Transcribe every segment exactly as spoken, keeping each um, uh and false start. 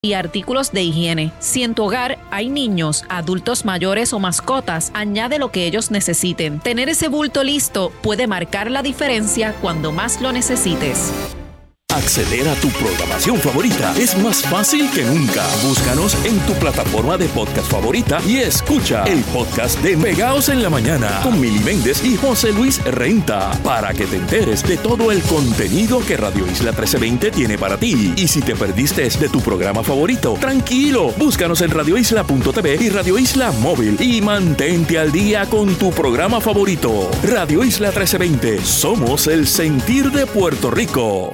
y artículos de higiene. Si en tu hogar hay niños, adultos mayores o mascotas, añade lo que ellos necesiten. Tener ese bulto listo puede marcar la diferencia cuando más lo necesites. Acceder a tu programación favorita es más fácil que nunca. Búscanos en tu plataforma de podcast favorita y escucha el podcast de Pegaos en la Mañana con Mili Méndez y José Luis Renta para que te enteres de todo el contenido que Radio Isla trece veinte tiene para ti. Y si te perdiste de tu programa favorito, tranquilo, búscanos en radio isla punto t v y Radio Isla Móvil y mantente al día con tu programa favorito. Radio Isla trece veinte, somos el sentir de Puerto Rico.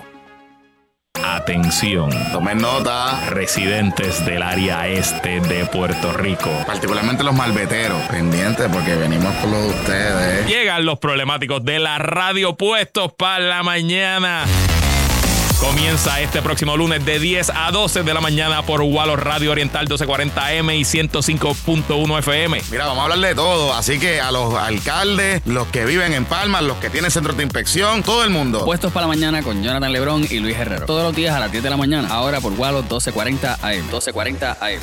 Atención, tomen nota, residentes del área este de Puerto Rico, particularmente los malveteros, pendientes porque venimos por lo de ustedes. Llegan los problemáticos de la radio puestos para la mañana. Comienza este próximo lunes de diez a doce de la mañana por Walo Radio Oriental doce cuarenta A M y ciento cinco punto uno F M. Mira, vamos a hablar de todo, así que a los alcaldes, los que viven en Palmas, los que tienen centros de inspección, todo el mundo. Puestos para la mañana con Jonathan Lebrón y Luis Herrero. Todos los días a las diez de la mañana, ahora por Walo doce cuarenta A M. doce cuarenta A M.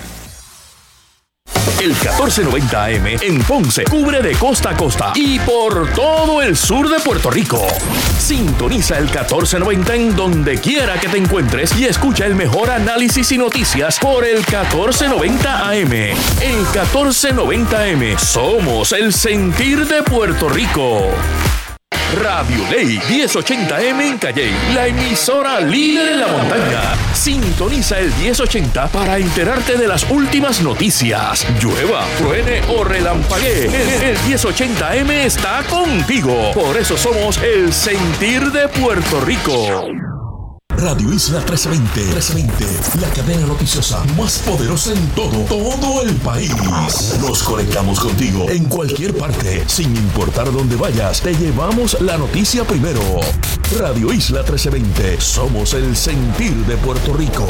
El catorce noventa A M en Ponce cubre de costa a costa y por todo el sur de Puerto Rico. Sintoniza el catorce noventa en donde quiera que te encuentres y escucha el mejor análisis y noticias por el catorce noventa A M. El catorce noventa A M, somos el sentir de Puerto Rico. Radio Ley diez ochenta A M en Calley, la emisora líder en la montaña. Sintoniza el diez ochenta para enterarte de las últimas noticias. Llueva, truene o relampaguee, el, el diez ochenta A M está contigo. Por eso somos el sentir de Puerto Rico. Radio Isla trece veinte, trece veinte, la cadena noticiosa más poderosa en todo, todo el país. Nos conectamos contigo en cualquier parte, sin importar dónde vayas, te llevamos la noticia primero. Radio Isla trece veinte, somos el sentir de Puerto Rico.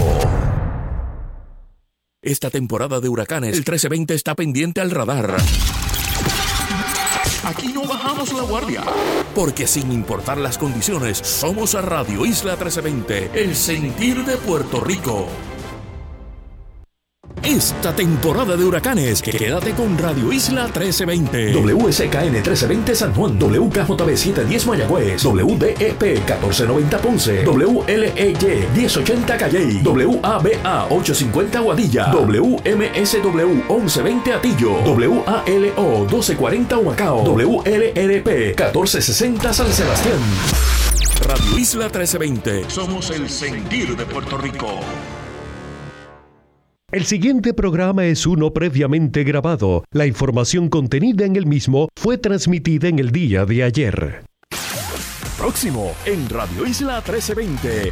Esta temporada de huracanes, el trece veinte está pendiente al radar. Aquí no bajamos la guardia, porque sin importar las condiciones, somos a Radio Isla trece veinte, el sentir de Puerto Rico. Esta temporada de huracanes, quédate con Radio Isla trece veinte. W S K N trece veinte San Juan, W K J B setecientos diez Mayagüez, W D E P catorce noventa Ponce, W L E Y diez ochenta Calley, W A B A ochocientos cincuenta Guadilla, W M S W once veinte Atillo, W A L O doce cuarenta Humacao, W L R P catorce sesenta San Sebastián. Radio Isla trece veinte, somos el sentir de Puerto Rico. El siguiente programa es uno previamente grabado. La información contenida en el mismo fue transmitida en el día de ayer. Próximo en Radio Isla trece veinte.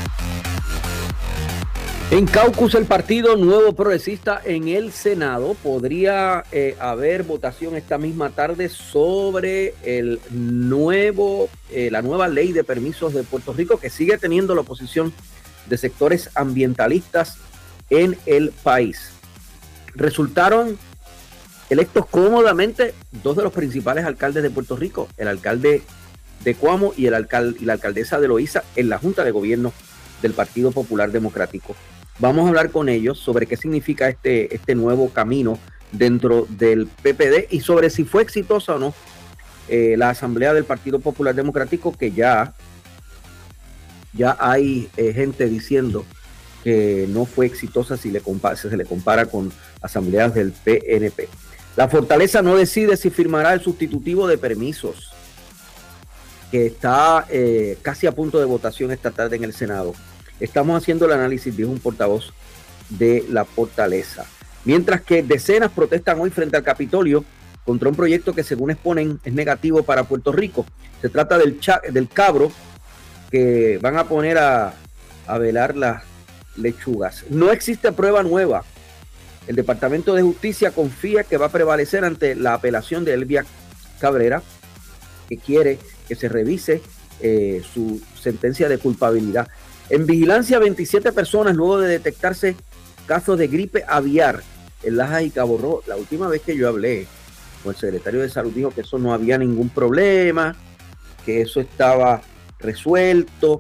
En Caucus, el Partido Nuevo Progresista en el Senado podría eh, haber votación esta misma tarde sobre el nuevo, eh, la nueva ley de permisos de Puerto Rico, que sigue teniendo la oposición de sectores ambientalistas en el país. Resultaron electos cómodamente dos de los principales alcaldes de Puerto Rico, el alcalde de Cuamo y, el alcalde, y la alcaldesa de Loíza en la Junta de Gobierno del Partido Popular Democrático. Vamos a hablar con ellos sobre qué significa este, este nuevo camino dentro del P P D y sobre si fue exitosa o no eh, la Asamblea del Partido Popular Democrático, que ya, ya hay eh, gente diciendo que no fue exitosa si, le compara, si se le compara con asambleas del P N P. La Fortaleza no decide si firmará el sustitutivo de permisos, que está eh, casi a punto de votación esta tarde en el Senado. Estamos haciendo el análisis, dijo un portavoz de La Fortaleza. Mientras que decenas protestan hoy frente al Capitolio contra un proyecto que, según exponen, es negativo para Puerto Rico. Se trata del, cha- del cabro que van a poner a, a velar las lechugas. No existe prueba nueva. El Departamento de Justicia confía que va a prevalecer ante la apelación de Elvia Cabrera, que quiere que se revise eh, su sentencia de culpabilidad. En vigilancia, veintisiete personas luego de detectarse casos de gripe aviar en Lajas y Cabo Rojo. La última vez que yo hablé con el secretario de Salud dijo que eso no había ningún problema, que eso estaba resuelto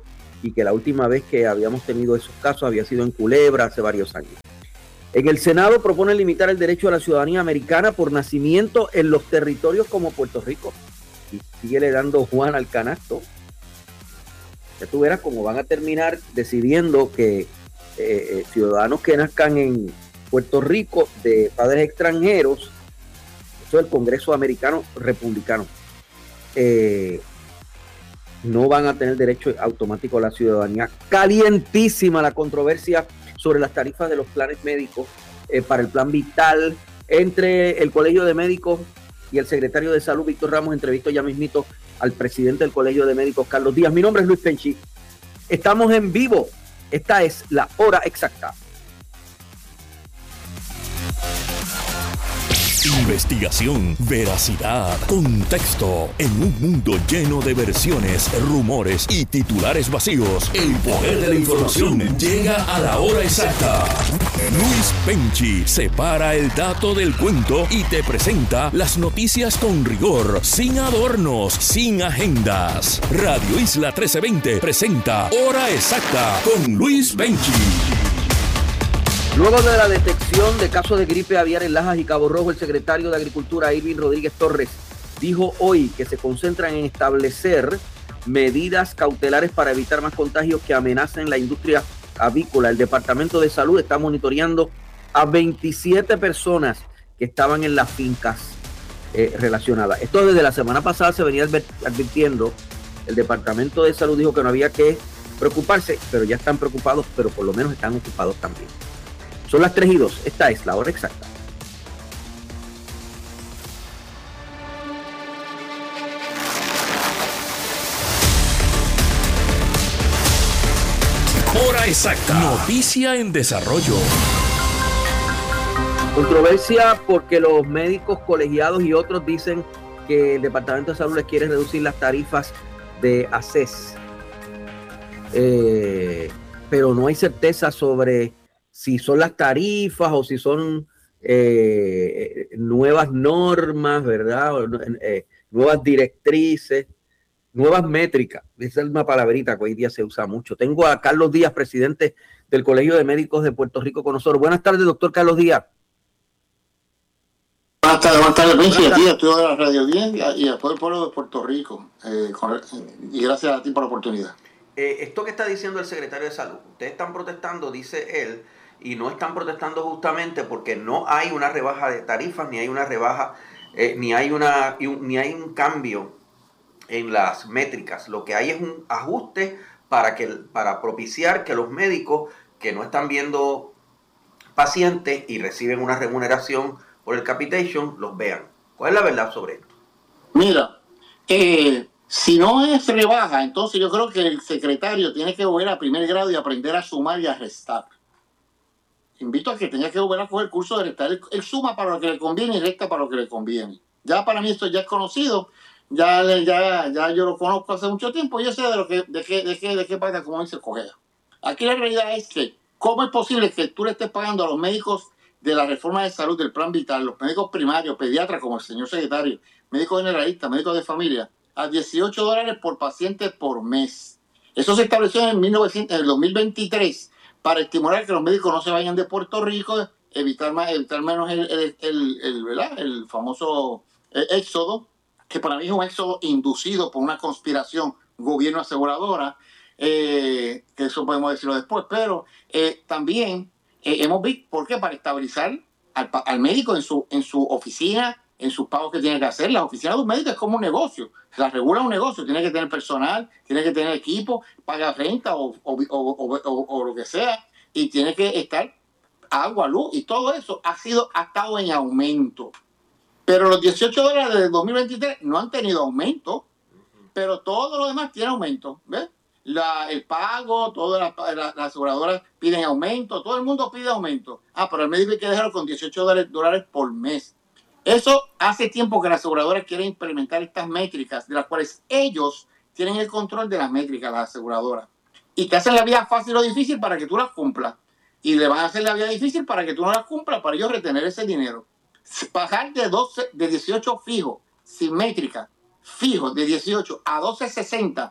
y que la última vez que habíamos tenido esos casos había sido en Culebra hace varios años. En el Senado proponen limitar el derecho a la ciudadanía americana por nacimiento en los territorios como Puerto Rico. Y sigue le dando Juan al canasto. Ya tú verás cómo van a terminar decidiendo que eh, eh, ciudadanos que nazcan en Puerto Rico de padres extranjeros, eso es el Congreso americano republicano, eh, no van a tener derecho automático a la ciudadanía. Calientísima la controversia sobre las tarifas de los planes médicos eh, para el plan vital entre el Colegio de Médicos y el secretario de Salud, Víctor Ramos. Entrevisto ya mismito al presidente del Colegio de Médicos, Carlos Díaz. Mi nombre es Luis Penchi. Estamos en vivo. Esta es la hora exacta. Investigación, veracidad, contexto. En un mundo lleno de versiones, rumores y titulares vacíos, el poder de la información llega a la hora exacta. Luis Penchi separa el dato del cuento y te presenta las noticias con rigor, sin adornos, sin agendas. Radio Isla trece veinte presenta Hora Exacta con Luis Penchi. Luego de la detección de casos de gripe aviar en Lajas y Cabo Rojo, el secretario de Agricultura, Irving Rodríguez Torres, dijo hoy que se concentran en establecer medidas cautelares para evitar más contagios que amenacen la industria avícola. El Departamento de Salud está monitoreando a veintisiete personas que estaban en las fincas eh, relacionadas. Esto desde la semana pasada se venía advirtiendo. El Departamento de Salud dijo que no había que preocuparse, pero ya están preocupados, pero por lo menos están ocupados también. Son las tres y dos. Esta es la hora exacta. Hora exacta. Noticia en desarrollo. Controversia porque los médicos colegiados y otros dicen que el Departamento de Salud les quiere reducir las tarifas de A C E S. Eh, pero no hay certeza sobre si son las tarifas o si son eh, nuevas normas, ¿verdad? Eh, nuevas directrices, nuevas métricas. Esa es una palabrita que hoy día se usa mucho. Tengo a Carlos Díaz, presidente del Colegio de Médicos de Puerto Rico, con nosotros. Buenas tardes, doctor Carlos Díaz. Buenas tardes, buenas tardes, Penchi, a ti, a toda la Radio diez y a todo el pueblo de Puerto Rico. Eh, con, y gracias a ti por la oportunidad. Eh, esto que está diciendo el secretario de Salud, ustedes están protestando, dice él, y no están protestando justamente porque no hay una rebaja de tarifas, ni hay una rebaja, eh, ni hay una ni hay un cambio en las métricas. Lo que hay es un ajuste para que para propiciar que los médicos que no están viendo pacientes y reciben una remuneración por el capitation los vean. ¿Cuál es la verdad sobre esto? Mira, eh, si no es rebaja, entonces yo creo que el secretario tiene que volver a primer grado y aprender a sumar y a restar. Invito a que tenga que volver a coger el curso de restar. Él, él suma para lo que le conviene y resta para lo que le conviene. Ya para mí esto ya es conocido. Ya, ya, ya yo lo conozco hace mucho tiempo. Yo sé de lo que, de qué, de qué, de qué pasa, como dice Cogea. Aquí la realidad es que, ¿cómo es posible que tú le estés pagando a los médicos de la reforma de salud del plan vital, los médicos primarios, pediatras como el señor secretario, médicos generalistas, médicos de familia, a dieciocho dólares por paciente por mes? Eso se estableció en, mil novecientos, en el dos mil veintitrés para estimular que los médicos no se vayan de Puerto Rico, evitar, más, evitar menos el, el, el, el, ¿verdad? el famoso eh, éxodo, que para mí es un éxodo inducido por una conspiración gobierno aseguradora, eh, que eso podemos decirlo después, pero eh, también eh, hemos visto, ¿por qué? Para estabilizar al, al médico en su, en su oficina, en sus pagos que tiene que hacer. La oficina de un médico es como un negocio, la regula un negocio, tiene que tener personal, tiene que tener equipo, paga renta o, o, o, o, o, o lo que sea, y tiene que estar agua, luz, y todo eso ha sido ha estado en aumento. Pero los dieciocho dólares del dos mil veintitrés no han tenido aumento, pero todo lo demás tiene aumento, ¿ves? La, el pago, todas las, las, las aseguradoras piden aumento, todo el mundo pide aumento. Ah, pero el médico hay que dejarlo con dieciocho dólares por mes. Eso hace tiempo que las aseguradoras quieren implementar estas métricas, de las cuales ellos tienen el control de las métricas, las aseguradoras. Y te hacen la vida fácil o difícil para que tú las cumplas. Y le van a hacer la vida difícil para que tú no las cumplas, para ellos retener ese dinero. Bajar de, doce, de dieciocho fijo, sin métrica, fijo de dieciocho a doce sesenta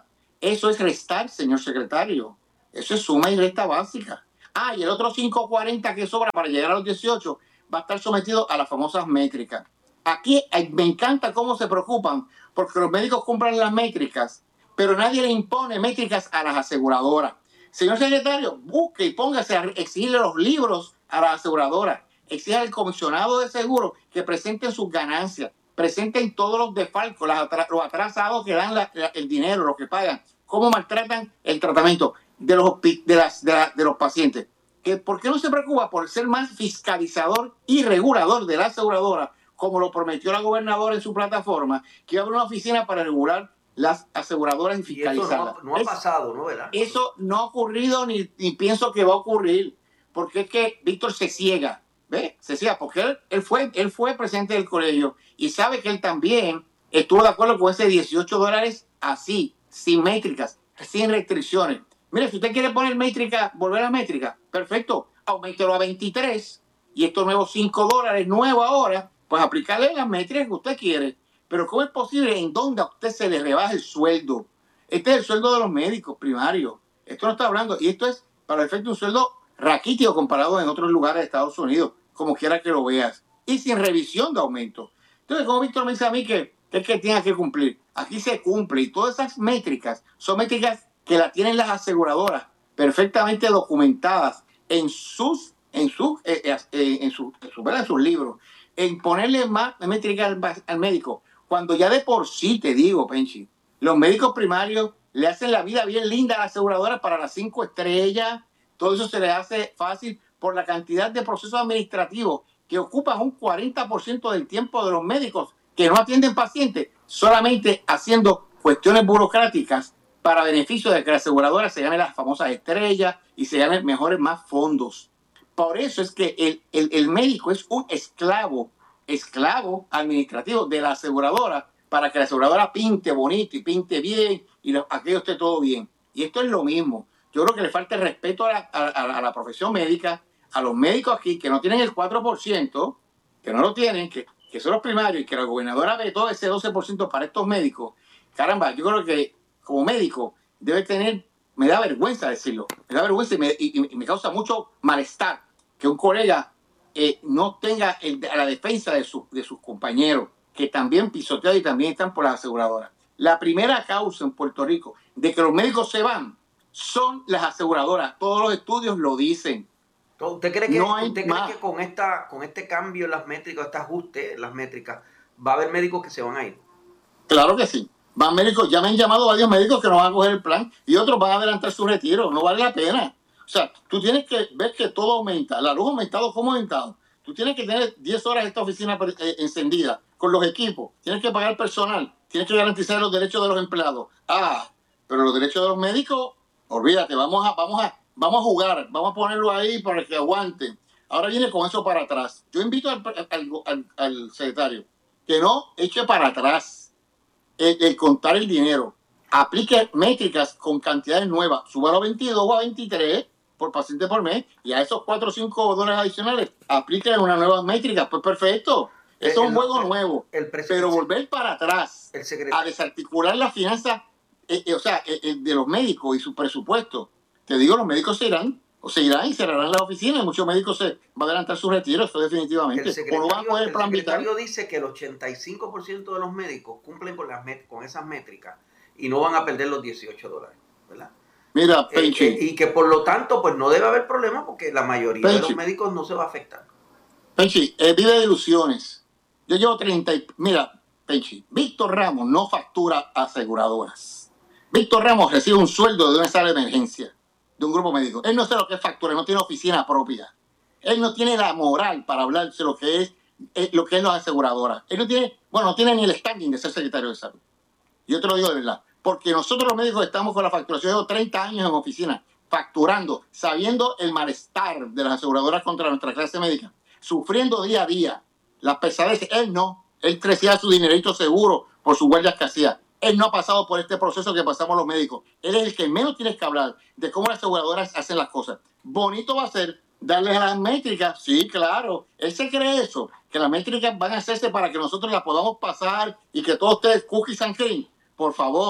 Eso es restar, señor secretario. Eso es suma y resta básica. Ah, y el otro cinco cuarenta que sobra para llegar a los dieciocho va a estar sometido a las famosas métricas. Aquí eh, me encanta cómo se preocupan porque los médicos compran las métricas, pero nadie le impone métricas a las aseguradoras. Señor secretario, busque y póngase a exigirle los libros a las aseguradoras. Exige al comisionado de seguros que presenten sus ganancias, presenten todos los desfalcos, las atra- los atrasados que dan la, la, el dinero, los que pagan, cómo maltratan el tratamiento de los, de las, de, la, de los pacientes. Que, ¿por qué no se preocupa por ser más fiscalizador y regulador de la aseguradora, como lo prometió la gobernadora en su plataforma, que iba a haber una oficina para regular las aseguradoras y fiscalizarlas? Y eso no, no ha es, pasado, ¿no? ¿Verdad? Eso no ha ocurrido ni, ni pienso que va a ocurrir, porque es que Víctor se ciega, ¿ve? Se ciega, porque él, él, fue, él fue presidente del colegio y sabe que él también estuvo de acuerdo con ese dieciocho dólares así, sin métricas, sin restricciones. Mire, si usted quiere poner métrica, volver a métrica, perfecto, auméntelo a veintitrés y estos nuevos cinco dólares nuevos ahora, pues aplicarle las métricas que usted quiere. Pero ¿cómo es posible en donde a usted se le rebaja el sueldo? Este es el sueldo de los médicos primarios. Esto no está hablando, y esto es para el efecto un sueldo raquítico comparado en otros lugares de Estados Unidos, como quiera que lo veas, y sin revisión de aumento. Entonces, como Víctor me dice a mí que, que es que tiene que cumplir, aquí se cumple, y todas esas métricas son métricas que las tienen las aseguradoras perfectamente documentadas en sus, en sus, eh, eh, en sus, en sus, en sus libros, en ponerle más métricas al, al médico, cuando ya de por sí, te digo, Penchi, los médicos primarios le hacen la vida bien linda a la aseguradora para las cinco estrellas, todo eso se les hace fácil por la cantidad de procesos administrativos que ocupan un cuarenta por ciento del tiempo de los médicos que no atienden pacientes, solamente haciendo cuestiones burocráticas para beneficio de que la aseguradora se gane las famosas estrellas y se ganen mejores más fondos. Por eso es que el, el, el médico es un esclavo, esclavo administrativo de la aseguradora para que la aseguradora pinte bonito y pinte bien y lo, aquello esté todo bien. Y esto es lo mismo. Yo creo que le falta el respeto a la, a, a la profesión médica, a los médicos aquí que no tienen el cuatro por ciento, que no lo tienen, que, que son los primarios y que la gobernadora ve todo ese doce por ciento para estos médicos. Caramba, yo creo que como médico debe tener, me da vergüenza decirlo, me da vergüenza y me, y, y me causa mucho malestar que un colega eh, no tenga el, la defensa de, su, de sus compañeros, que también pisoteados y también están por las aseguradoras. La primera causa en Puerto Rico de que los médicos se van son las aseguradoras. Todos los estudios lo dicen. ¿Usted cree que, no hay usted cree que con, esta, con este cambio en las métricas, este ajuste en las métricas, va a haber médicos que se van a ir? Claro que sí. Van médicos, ya me han llamado varios médicos que no van a coger el plan y otros van a adelantar su retiro. No vale la pena. O sea, tú tienes que ver que todo aumenta. La luz ha aumentado, ¿cómo ha aumentado? Tú tienes que tener diez horas esta oficina eh, encendida con los equipos. Tienes que pagar personal. Tienes que garantizar los derechos de los empleados. Ah, pero los derechos de los médicos, olvídate, vamos a, vamos a, vamos a jugar. Vamos a ponerlo ahí para que aguanten. Ahora viene con eso para atrás. Yo invito al, al, al, al secretario que no eche para atrás el, el contar el dinero. Aplique métricas con cantidades nuevas. Súbalo a veintidós o a veintitrés por paciente por mes, y a esos cuatro o cinco dólares adicionales apliquen una nueva métrica. Pues perfecto, eso es un juego el, nuevo, el pero volver para atrás a desarticular la finanza, eh, eh, o sea, eh, eh, de los médicos y su presupuesto. Te digo, los médicos se irán, o se irán y cerrarán las oficinas, y muchos médicos se van a adelantar su retiro, eso definitivamente. El secretario, o no van a poder el secretario dice que el ochenta y cinco por ciento de los médicos cumplen con, las met- con esas métricas y no van a perder los dieciocho dólares, ¿verdad? Mira, Penchi. Eh, eh, y que por lo tanto, pues no debe haber problema porque la mayoría Penchi. de los médicos no se va a afectar. Penchi, eh, vive de ilusiones. Yo llevo treinta y... Mira, Penchi, Víctor Ramos no factura aseguradoras. Víctor Ramos recibe un sueldo de una sala de emergencia de un grupo médico. Él no sabe lo que es factura, no tiene oficina propia. Él no tiene la moral para hablarse lo que es eh, lo que es las aseguradoras. Él no tiene, bueno, no tiene ni el standing de ser secretario de salud. Yo te lo digo de verdad. Porque nosotros los médicos estamos con la facturación. Yo llevo treinta años en oficina, facturando, sabiendo el malestar de las aseguradoras contra nuestra clase médica, sufriendo día a día las pesadeces. Él no, él crecía su dinerito seguro por sus guardias que hacía. Él no ha pasado por este proceso que pasamos los médicos. Él es el que menos tienes que hablar de cómo las aseguradoras hacen las cosas. Bonito va a ser darles a las métricas, sí, claro. Él se cree eso, que las métricas van a hacerse para que nosotros las podamos pasar y que todos ustedes cookies and cream. Por favor,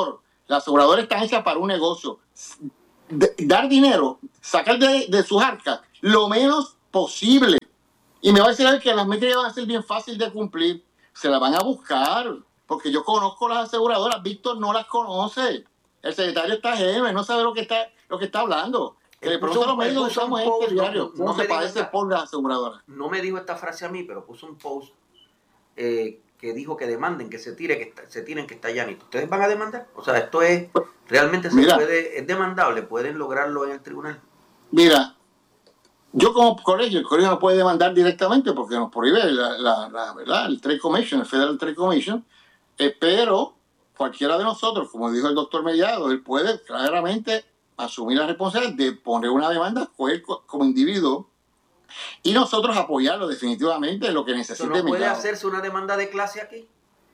Las aseguradoras están hechas para un negocio. De, dar dinero, sacar de, de sus arcas lo menos posible. Y me va a decir que las métricas van a ser bien fácil de cumplir. Se las van a buscar, porque yo conozco las aseguradoras. Víctor no las conoce. El secretario está jefe, no sabe lo que está, lo que está hablando. Que le pregunto a los medios que usamos este diario. No, no se padece esta, por las aseguradoras. No me dijo esta frase a mí, pero puso un post eh, que dijo que demanden, que se tire, que está, se tiren, que está llanito. ¿Ustedes van a demandar? O sea, esto es, realmente se mira, puede, es demandable, pueden lograrlo en el tribunal. Mira, yo como colegio, el colegio no puede demandar directamente porque nos prohíbe la, la, la verdad, el Trade Commission, el Federal Trade Commission, eh, pero cualquiera de nosotros, como dijo el doctor Mellado, él puede claramente asumir la responsabilidad de poner una demanda como individuo y nosotros apoyarlo definitivamente en lo que necesite. ¿No puede hacerse una demanda de clase aquí?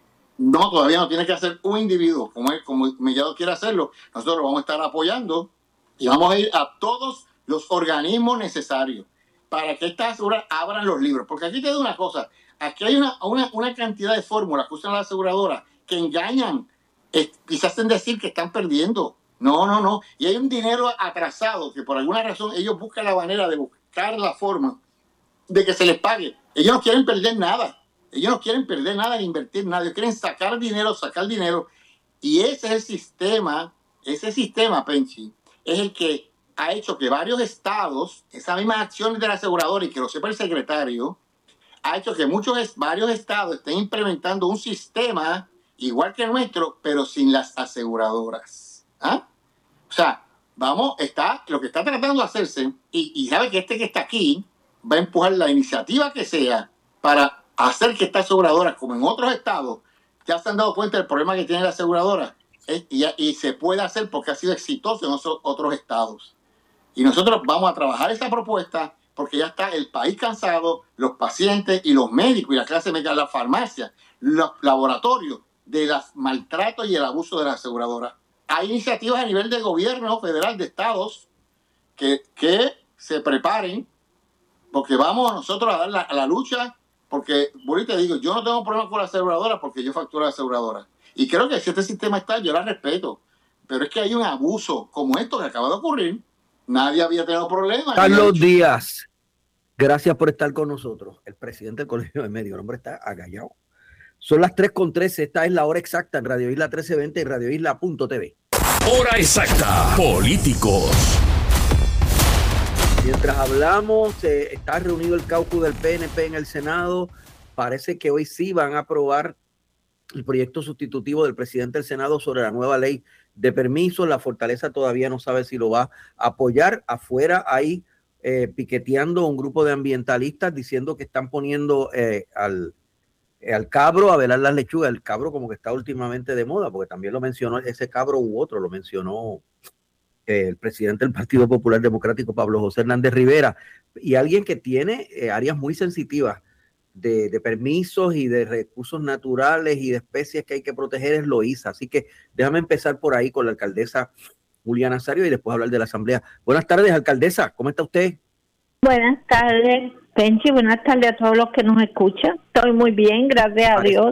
No, todavía no tiene que hacer un individuo, como, él, como Mellado quiere hacerlo. Nosotros lo vamos a estar apoyando y vamos a ir a todos los organismos necesarios para que estas aseguradoras abran los libros. Porque aquí te digo una cosa, aquí hay una, una, una cantidad de fórmulas que usan las aseguradoras que engañan, eh, quizás hacen decir que están perdiendo. No, no, no. Y hay un dinero atrasado que por alguna razón ellos buscan la manera de buscar la forma de que se les pague. Ellos no quieren perder nada. Ellos no quieren perder nada ni invertir nada. Ellos quieren sacar dinero, sacar dinero. Y ese es el sistema, ese sistema, Penchi, es el que ha hecho que varios estados, esas mismas acciones de la aseguradora, y que lo sepa el secretario, ha hecho que muchos, varios estados estén implementando un sistema igual que el nuestro, pero sin las aseguradoras. ¿Ah? O sea, vamos, está, lo que está tratando de hacerse, y, y sabe que este que está aquí va a empujar la iniciativa que sea para hacer que estas aseguradoras, como en otros estados, ya se han dado cuenta del problema que tiene la aseguradora, eh, y, y se puede hacer porque ha sido exitoso en otros, otros estados. Y nosotros vamos a trabajar esa propuesta porque ya está el país cansado, los pacientes y los médicos y la clase médica, la farmacia, los laboratorios, de los maltratos y el abuso de la aseguradora. Hay iniciativas a nivel de gobierno federal, de estados, que, que se preparen, porque vamos nosotros a dar la, a la lucha, porque, bueno, te digo, yo no tengo problema con la aseguradora porque yo facturo a la aseguradora. Y creo que si este sistema está, yo la respeto. Pero es que hay un abuso como esto que acaba de ocurrir. Nadie había tenido problemas. Carlos Díaz, gracias por estar con nosotros. El presidente del Colegio de Médicos, el hombre está agallado. Son las tres con trece, esta es la hora exacta en Radio Isla trece veinte y Radio Isla punto t v. Hora exacta, políticos. Mientras hablamos, eh, está reunido el caucus del P N P en el Senado. Parece que hoy sí van a aprobar el proyecto sustitutivo del presidente del Senado sobre la nueva ley de permisos. La Fortaleza todavía no sabe si lo va a apoyar. Afuera hay eh, piqueteando un grupo de ambientalistas diciendo que están poniendo eh, al... al cabro a velar las lechugas. El cabro como que está últimamente de moda, porque también lo mencionó ese cabro u otro, lo mencionó eh, el presidente del Partido Popular Democrático, Pablo José Hernández Rivera, y alguien que tiene eh, áreas muy sensitivas de, de permisos y de recursos naturales y de especies que hay que proteger es Loíza. Así que déjame empezar por ahí con la alcaldesa Julia Nazario y después hablar de la asamblea. Buenas tardes, alcaldesa, ¿cómo está usted? Buenas tardes, Penchi, buenas tardes a todos los que nos escuchan. Estoy muy bien, gracias a Dios.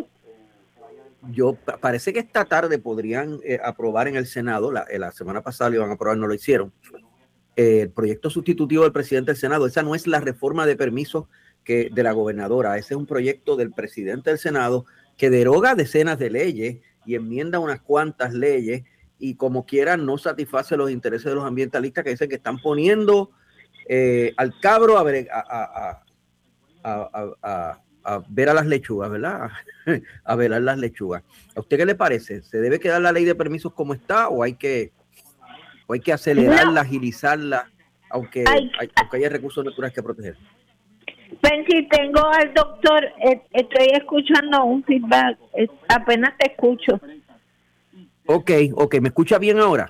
Yo parece que esta tarde podrían eh, aprobar en el Senado, la, la semana pasada lo iban a aprobar, no lo hicieron, eh, el proyecto sustitutivo del presidente del Senado. Esa no es la reforma de permisos que de la gobernadora, ese es un proyecto del presidente del Senado que deroga decenas de leyes y enmienda unas cuantas leyes y como quiera no satisface los intereses de los ambientalistas que dicen que están poniendo Eh, al cabro a ver a, a, a, a, a ver a las lechugas, ¿verdad? A velar las lechugas. ¿A usted qué le parece? ¿Se debe quedar la ley de permisos como está o hay que, o hay que acelerarla, no. agilizarla, aunque, hay, hay, aunque haya recursos naturales que proteger? Pensi, tengo al doctor, eh, estoy escuchando un feedback, eh, apenas te escucho. Ok, ok, ¿me escucha bien ahora?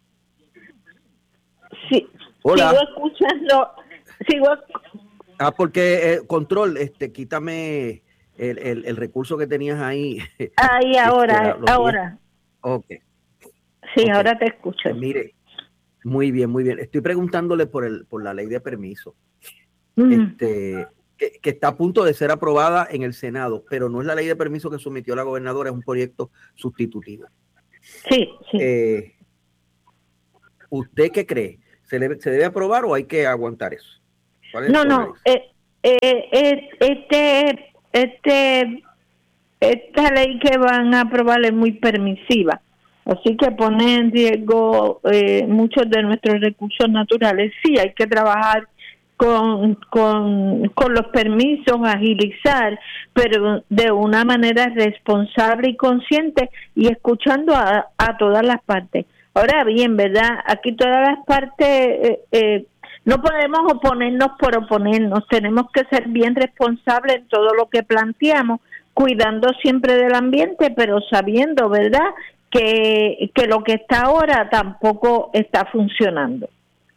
Sí. Hola. Sigo escuchando, sigo. Ah, porque eh, control, este, quítame el, el, el recurso que tenías ahí. Ahí ahora, este, ahora. Ok. Sí, okay. Ahora te escucho. Pues mire, muy bien, muy bien. Estoy preguntándole por el, por la ley de permiso, mm. este, que, que está a punto de ser aprobada en el Senado, pero no es la ley de permiso que sometió la gobernadora, es un proyecto sustitutivo. Sí, sí. Eh, ¿Usted qué cree? ¿Se, le, ¿Se debe aprobar o hay que aguantar eso? ¿Cuál es No, el no, eh, eh, eh, este, este, esta ley que van a aprobar es muy permisiva, así que pone en riesgo eh, muchos de nuestros recursos naturales. Sí, hay que trabajar con, con, con los permisos, agilizar, pero de una manera responsable y consciente y escuchando a, a todas las partes. Ahora bien, ¿verdad? Aquí todas las partes, eh, eh, no podemos oponernos por oponernos, tenemos que ser bien responsables en todo lo que planteamos, cuidando siempre del ambiente, pero sabiendo, ¿verdad?, que, que lo que está ahora tampoco está funcionando.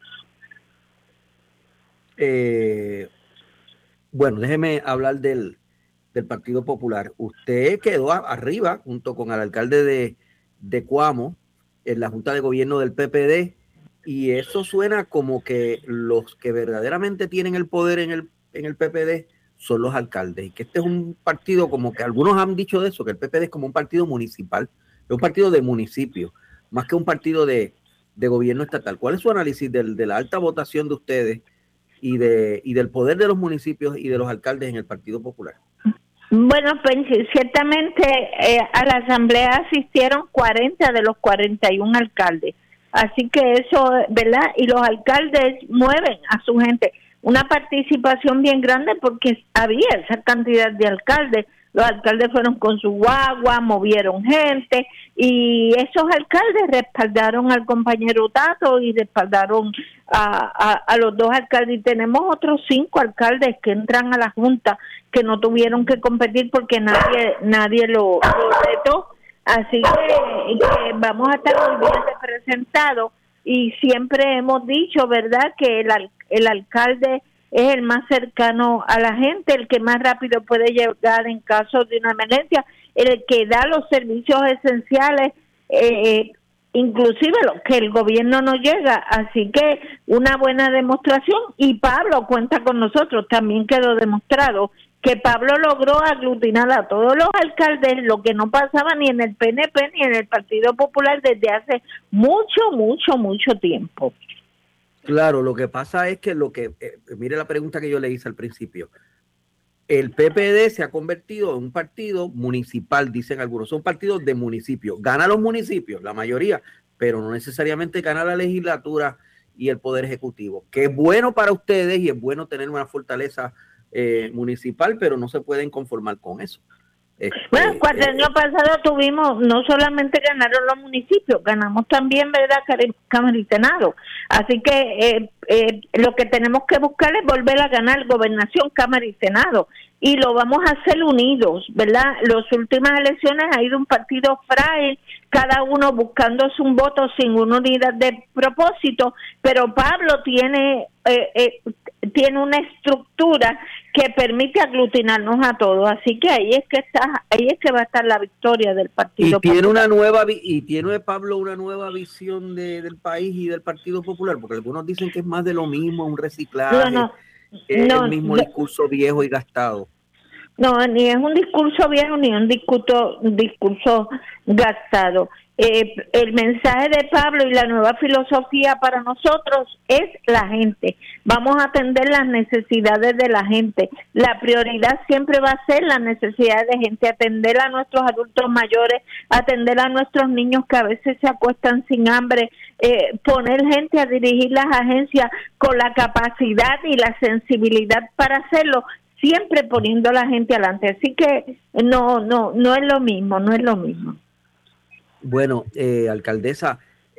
Eh, bueno, déjeme hablar del, del Partido Popular. Usted quedó a, arriba junto con el alcalde de, de Cuamo en la Junta de Gobierno del P P D, y eso suena como que los que verdaderamente tienen el poder en el, en el P P D son los alcaldes, y que este es un partido, como que algunos han dicho de eso, que el P P D es como un partido municipal, es un partido de municipio, más que un partido de, de gobierno estatal. ¿Cuál es su análisis del, de la alta votación de ustedes y, de, y del poder de los municipios y de los alcaldes en el Partido Popular? Bueno, pues ciertamente eh, a la asamblea asistieron cuarenta de los cuarenta y uno alcaldes, así que eso, ¿verdad? Y los alcaldes mueven a su gente, una participación bien grande porque había esa cantidad de alcaldes. Los alcaldes fueron con su guagua, movieron gente, y esos alcaldes respaldaron al compañero Tato y respaldaron a, a, a los dos alcaldes. Y tenemos otros cinco alcaldes que entran a la Junta que no tuvieron que competir porque nadie nadie lo, lo retó. Así que, que vamos a estar muy bien representados, y siempre hemos dicho, ¿verdad?, que el, el alcalde es el más cercano a la gente, el que más rápido puede llegar en caso de una emergencia, el que da los servicios esenciales, eh, inclusive lo que el gobierno no llega. Así que una buena demostración, y Pablo cuenta con nosotros. También quedó demostrado que Pablo logró aglutinar a todos los alcaldes, lo que no pasaba ni en el P N P ni en el Partido Popular desde hace mucho, mucho, mucho tiempo. Claro, lo que pasa es que lo que, eh, mire la pregunta que yo le hice al principio, el P P D se ha convertido en un partido municipal, dicen algunos, son partidos de municipios, gana los municipios, la mayoría, pero no necesariamente gana la legislatura y el poder ejecutivo, que es bueno para ustedes y es bueno tener una fortaleza eh, municipal, pero no se pueden conformar con eso. Este, bueno, el cuatrenio eh, pasado tuvimos, no solamente ganaron los municipios, ganamos también, ¿verdad?, Cámara y Senado. Así que eh, eh, lo que tenemos que buscar es volver a ganar gobernación, Cámara y Senado. Y lo vamos a hacer unidos, ¿verdad? Las últimas elecciones ha ido un partido frágil, cada uno buscándose un voto sin una unidad de propósito, pero Pablo tiene eh, eh, tiene una estructura que permite aglutinarnos a todos, así que ahí es que está, ahí es que va a estar la victoria del Partido y tiene Popular. una nueva y tiene Pablo una nueva visión de, del país y del Partido Popular, porque algunos dicen que es más de lo mismo, un reciclaje, no, no, es no, el mismo no, discurso viejo y gastado. No, ni es un discurso viejo ni un discurso, un discurso gastado. Eh, el mensaje de Pablo y la nueva filosofía para nosotros es la gente. Vamos a atender las necesidades de la gente. La prioridad siempre va a ser las necesidades de gente, atender a nuestros adultos mayores, atender a nuestros niños que a veces se acuestan sin hambre, eh, poner gente a dirigir las agencias con la capacidad y la sensibilidad para hacerlo, siempre poniendo a la gente adelante. Así que no, no, no es lo mismo, no es lo mismo. Bueno, eh, alcaldesa,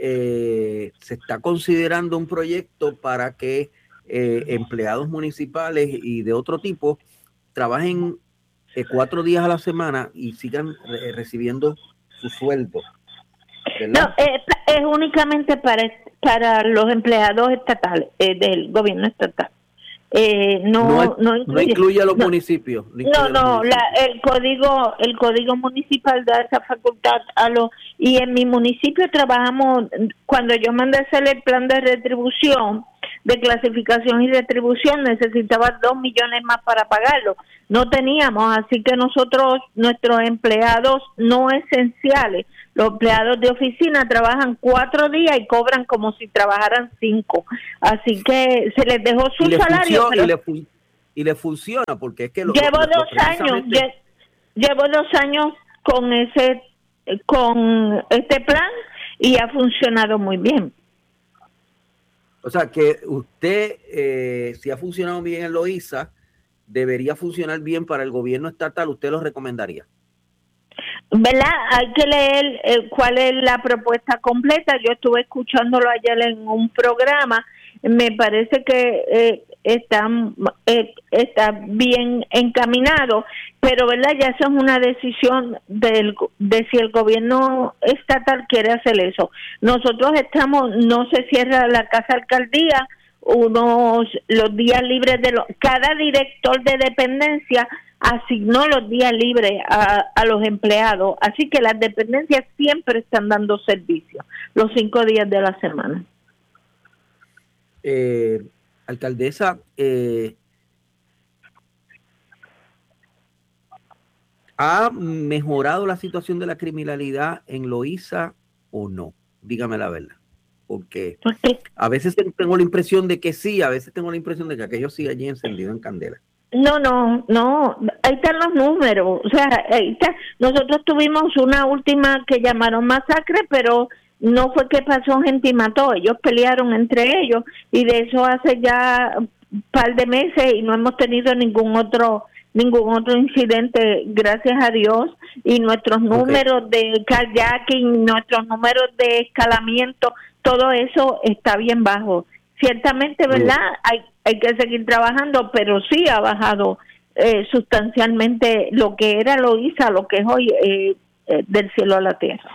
eh, se está considerando un proyecto para que eh, empleados municipales y de otro tipo trabajen eh, cuatro días a la semana y sigan eh, recibiendo su sueldo, ¿verdad? No, eh, es únicamente para, para los empleados estatales, eh, del gobierno estatal. Eh, no, no, no, incluye, incluye, no incluye a los no, municipios. No, no, no municipios. La, el código el código municipal da esa facultad a los, y en mi municipio trabajamos, cuando yo mandé a hacer el plan de retribución, de clasificación y retribución, necesitaba dos millones más para pagarlo. No teníamos, así que nosotros, nuestros empleados no esenciales, Los empleados de oficina trabajan cuatro días y cobran como si trabajaran cinco. Así que se les dejó su y salario. Funciona, pero y, le fun- y le funciona porque es que... Lo, llevo lo, lo, dos años, lle- llevo dos años con ese, con este plan y ha funcionado muy bien. O sea que usted, eh, si ha funcionado bien en Loíza, debería funcionar bien para el gobierno estatal, ¿usted lo recomendaría? ¿Verdad? Hay que leer eh, cuál es la propuesta completa. Yo estuve escuchándolo ayer en un programa. Me parece que eh, está, eh, está bien encaminado, pero verdad, ya eso es una decisión del, de si el gobierno estatal quiere hacer eso. Nosotros estamos, no se cierra la casa alcaldía, unos los días libres de los, cada director de dependencia asignó los días libres a, a los empleados, así que las dependencias siempre están dando servicio los cinco días de la semana. Eh, alcaldesa, eh, ¿ha mejorado la situación de la criminalidad en Loíza o no? Dígame la verdad. Porque a veces tengo la impresión de que sí, a veces tengo la impresión de que aquello sigue allí encendido en candela. No, no, no, ahí están los números, o sea, ahí está. Nosotros tuvimos una última que llamaron masacre, pero no fue que pasó gente y mató, ellos pelearon entre ellos y de eso hace ya un par de meses y no hemos tenido ningún otro ningún otro incidente, gracias a Dios, y nuestros números okay. de kayaking, nuestros números de escalamiento, todo eso está bien bajo. Ciertamente, ¿verdad? Hay, hay que seguir trabajando, pero sí ha bajado eh, sustancialmente lo que era Loíza, lo que es hoy eh, eh, del cielo a la tierra.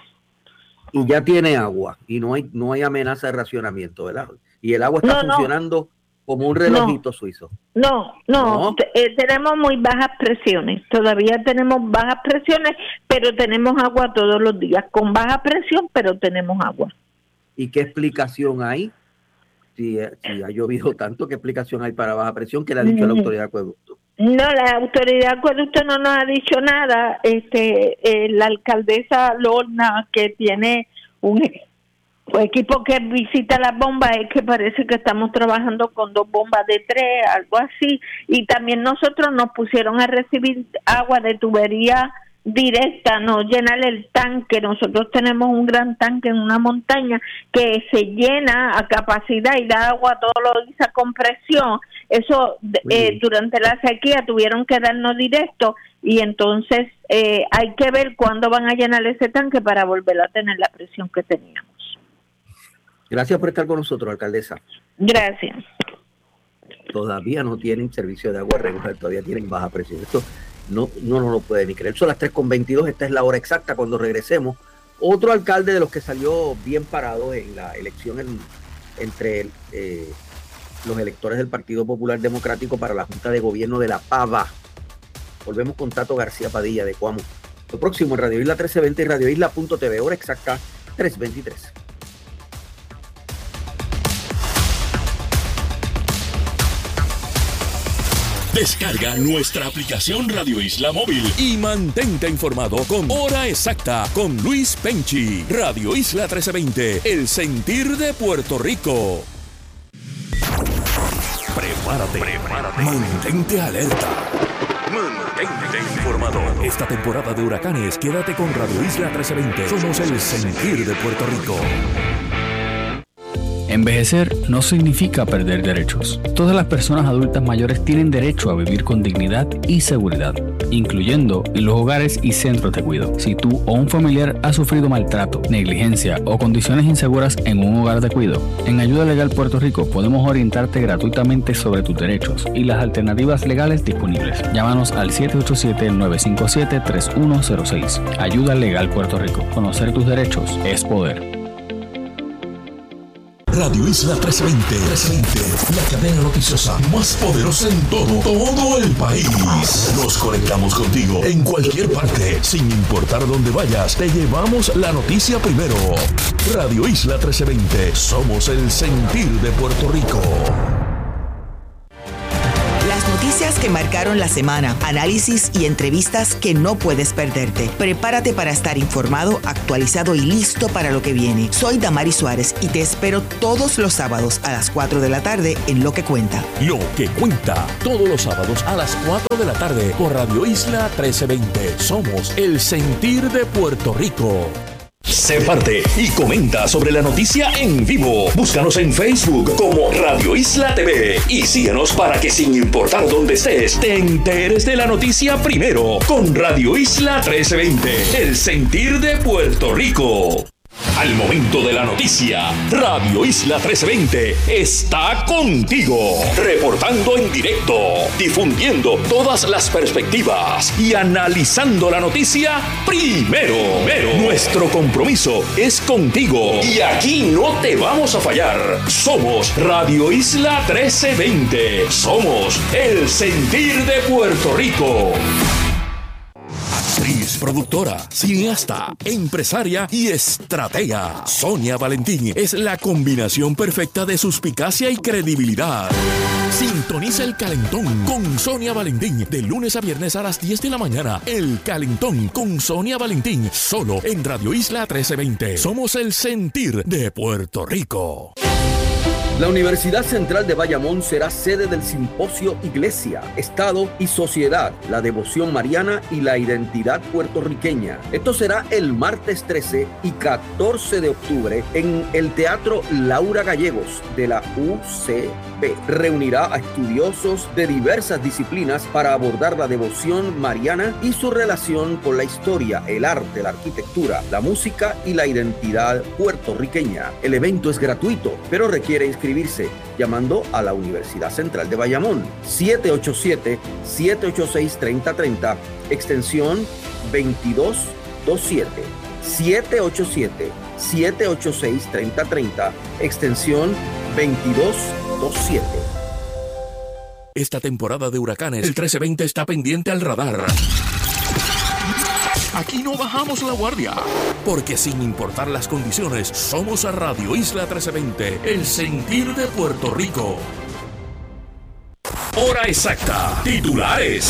Y ya tiene agua y no hay no hay amenaza de racionamiento, ¿verdad? Y el agua está no, funcionando no. como un relojito no. suizo. No, no, no. Eh, tenemos muy bajas presiones, todavía tenemos bajas presiones, pero tenemos agua todos los días, con baja presión, pero tenemos agua. ¿Y qué explicación hay? Si, si ha llovido tanto, ¿qué explicación hay para baja presión? ¿Qué le ha dicho mm. la autoridad de acueducto? No, la autoridad de acueducto no nos ha dicho nada. Este, eh, la alcaldesa Lorna, que tiene un, un equipo que visita las bombas, es que parece que estamos trabajando con dos bombas de tres, algo así. Y también nosotros nos pusieron a recibir agua de tubería directa, no llenar el tanque. Nosotros tenemos un gran tanque en una montaña que se llena a capacidad y da agua todos los días con presión. Eso eh, durante la sequía tuvieron que darnos directo y entonces eh, hay que ver cuándo van a llenar ese tanque para volver a tener la presión que teníamos. Gracias por estar con nosotros, alcaldesa. Gracias. Todavía no tienen servicio de agua regular, todavía tienen baja presión. Esto no no, no lo puede ni creer. Son las tres con veintidós, esta es la hora exacta cuando regresemos. Otro alcalde de los que salió bien parado en la elección en, entre eh, los electores del Partido Popular Democrático para la Junta de Gobierno de La Pava. Volvemos con Tato García Padilla de Cuamo. Lo próximo en Radio Isla trece veinte y Radio Isla punto t v, hora exacta tres veintitrés. Descarga nuestra aplicación Radio Isla Móvil y mantente informado con Hora Exacta con Luis Penchi. Radio Isla trece veinte, el sentir de Puerto Rico. Prepárate, prepárate. Mantente alerta. Mantente informado. Esta temporada de huracanes, quédate con Radio Isla trece veinte. Somos el sentir de Puerto Rico. Envejecer no significa perder derechos. Todas las personas adultas mayores tienen derecho a vivir con dignidad y seguridad, incluyendo en los hogares y centros de cuidado. Si tú o un familiar ha sufrido maltrato, negligencia o condiciones inseguras en un hogar de cuidado, en Ayuda Legal Puerto Rico podemos orientarte gratuitamente sobre tus derechos y las alternativas legales disponibles. Llámanos al siete ocho siete, nueve cinco siete, tres uno cero seis. Ayuda Legal Puerto Rico. Conocer tus derechos es poder. Radio Isla trece veinte, la cadena noticiosa más poderosa en todo, todo el país. Nos conectamos contigo en cualquier parte, sin importar dónde vayas, te llevamos la noticia primero. Radio Isla trece veinte, somos el sentir de Puerto Rico. Las noticias noticias que marcaron la semana, análisis y entrevistas que no puedes perderte. Prepárate para estar informado, actualizado y listo para lo que viene. Soy Damari Suárez y te espero todos los sábados a las cuatro de la tarde en Lo que Cuenta. Lo que Cuenta, todos los sábados a las cuatro de la tarde por Radio Isla trece veinte. Somos el sentir de Puerto Rico. Sé parte y comenta sobre la noticia en vivo. Búscanos en Facebook como Radio Isla T V y síguenos para que sin importar dónde estés, te enteres de la noticia primero con Radio Isla trece veinte, el sentir de Puerto Rico. Al momento de la noticia, Radio Isla trece veinte está contigo, reportando en directo, difundiendo todas las perspectivas y analizando la noticia primero. primero. Nuestro compromiso es contigo y aquí no te vamos a fallar. Somos Radio Isla trece veinte. Somos el sentir de Puerto Rico. Actriz, productora, cineasta, empresaria y estratega. Sonia Valentín es la combinación perfecta de suspicacia y credibilidad. Sintoniza El Calentón con Sonia Valentín de lunes a viernes a las diez de la mañana. El Calentón con Sonia Valentín, solo en Radio Isla trece veinte. Somos el sentir de Puerto Rico. La Universidad Central de Bayamón será sede del simposio Iglesia, Estado y Sociedad, la devoción mariana y la identidad puertorriqueña. Esto será el martes trece y catorce de octubre en el Teatro Laura Gallegos de la U C B. Reunirá a estudiosos de diversas disciplinas para abordar la devoción mariana y su relación con la historia, el arte, la arquitectura, la música y la identidad puertorriqueña. El evento es gratuito, pero requiere inscripción inscribirse llamando a la Universidad Central de Bayamón siete ocho siete, siete ocho seis, tres cero tres cero, extensión veintidós veintisiete, siete ocho siete, siete ocho seis, tres cero tres cero, extensión veintidós veintisiete. Esta temporada de huracanes, el trece veinte está pendiente al radar. Aquí no bajamos la guardia, porque sin importar las condiciones, somos a Radio Isla trece veinte, el sentir de Puerto Rico. Hora exacta, titulares.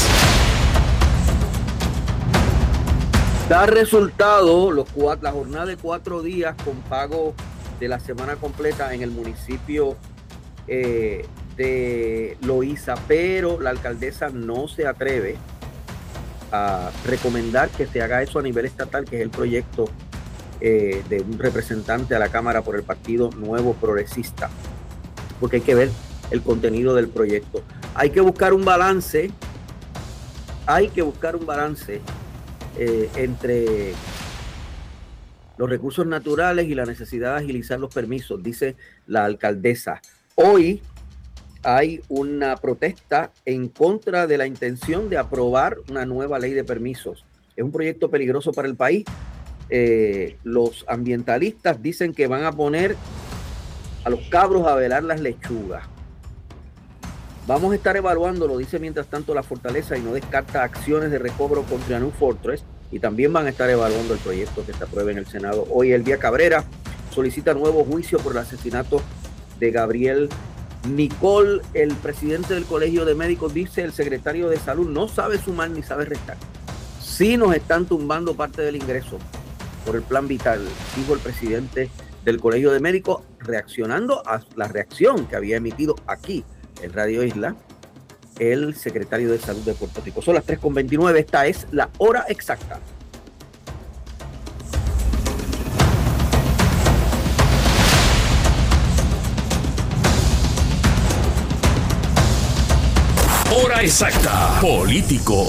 Da resultado los cuatro, la jornada de cuatro días con pago de la semana completa en el municipio eh, de Loíza, pero la alcaldesa no se atreve a recomendar que se haga eso a nivel estatal, que es el proyecto eh, de un representante a la Cámara por el Partido Nuevo Progresista, porque hay que ver el contenido del proyecto. Hay que buscar un balance, hay que buscar un balance eh, entre los recursos naturales y la necesidad de agilizar los permisos, dice la alcaldesa. Hoy hay una protesta en contra de la intención de aprobar una nueva ley de permisos. Es un proyecto peligroso para el país. Eh, los ambientalistas dicen que van a poner a los cabros a velar las lechugas. Vamos a estar evaluándolo, dice mientras tanto la Fortaleza, y no descarta acciones de recobro contra New Fortress, y también van a estar evaluando el proyecto que se apruebe en el Senado. Hoy el día Cabrera solicita nuevo juicio por el asesinato de Gabriel Nicole. El presidente del Colegio de Médicos dice: el secretario de Salud no sabe sumar ni sabe restar. Sí nos están tumbando parte del ingreso por el plan vital, dijo el presidente del Colegio de Médicos, reaccionando a la reacción que había emitido aquí en Radio Isla el secretario de Salud de Puerto Rico. Son las tres con veintinueve, esta es la hora exacta. Hora exacta. Políticos.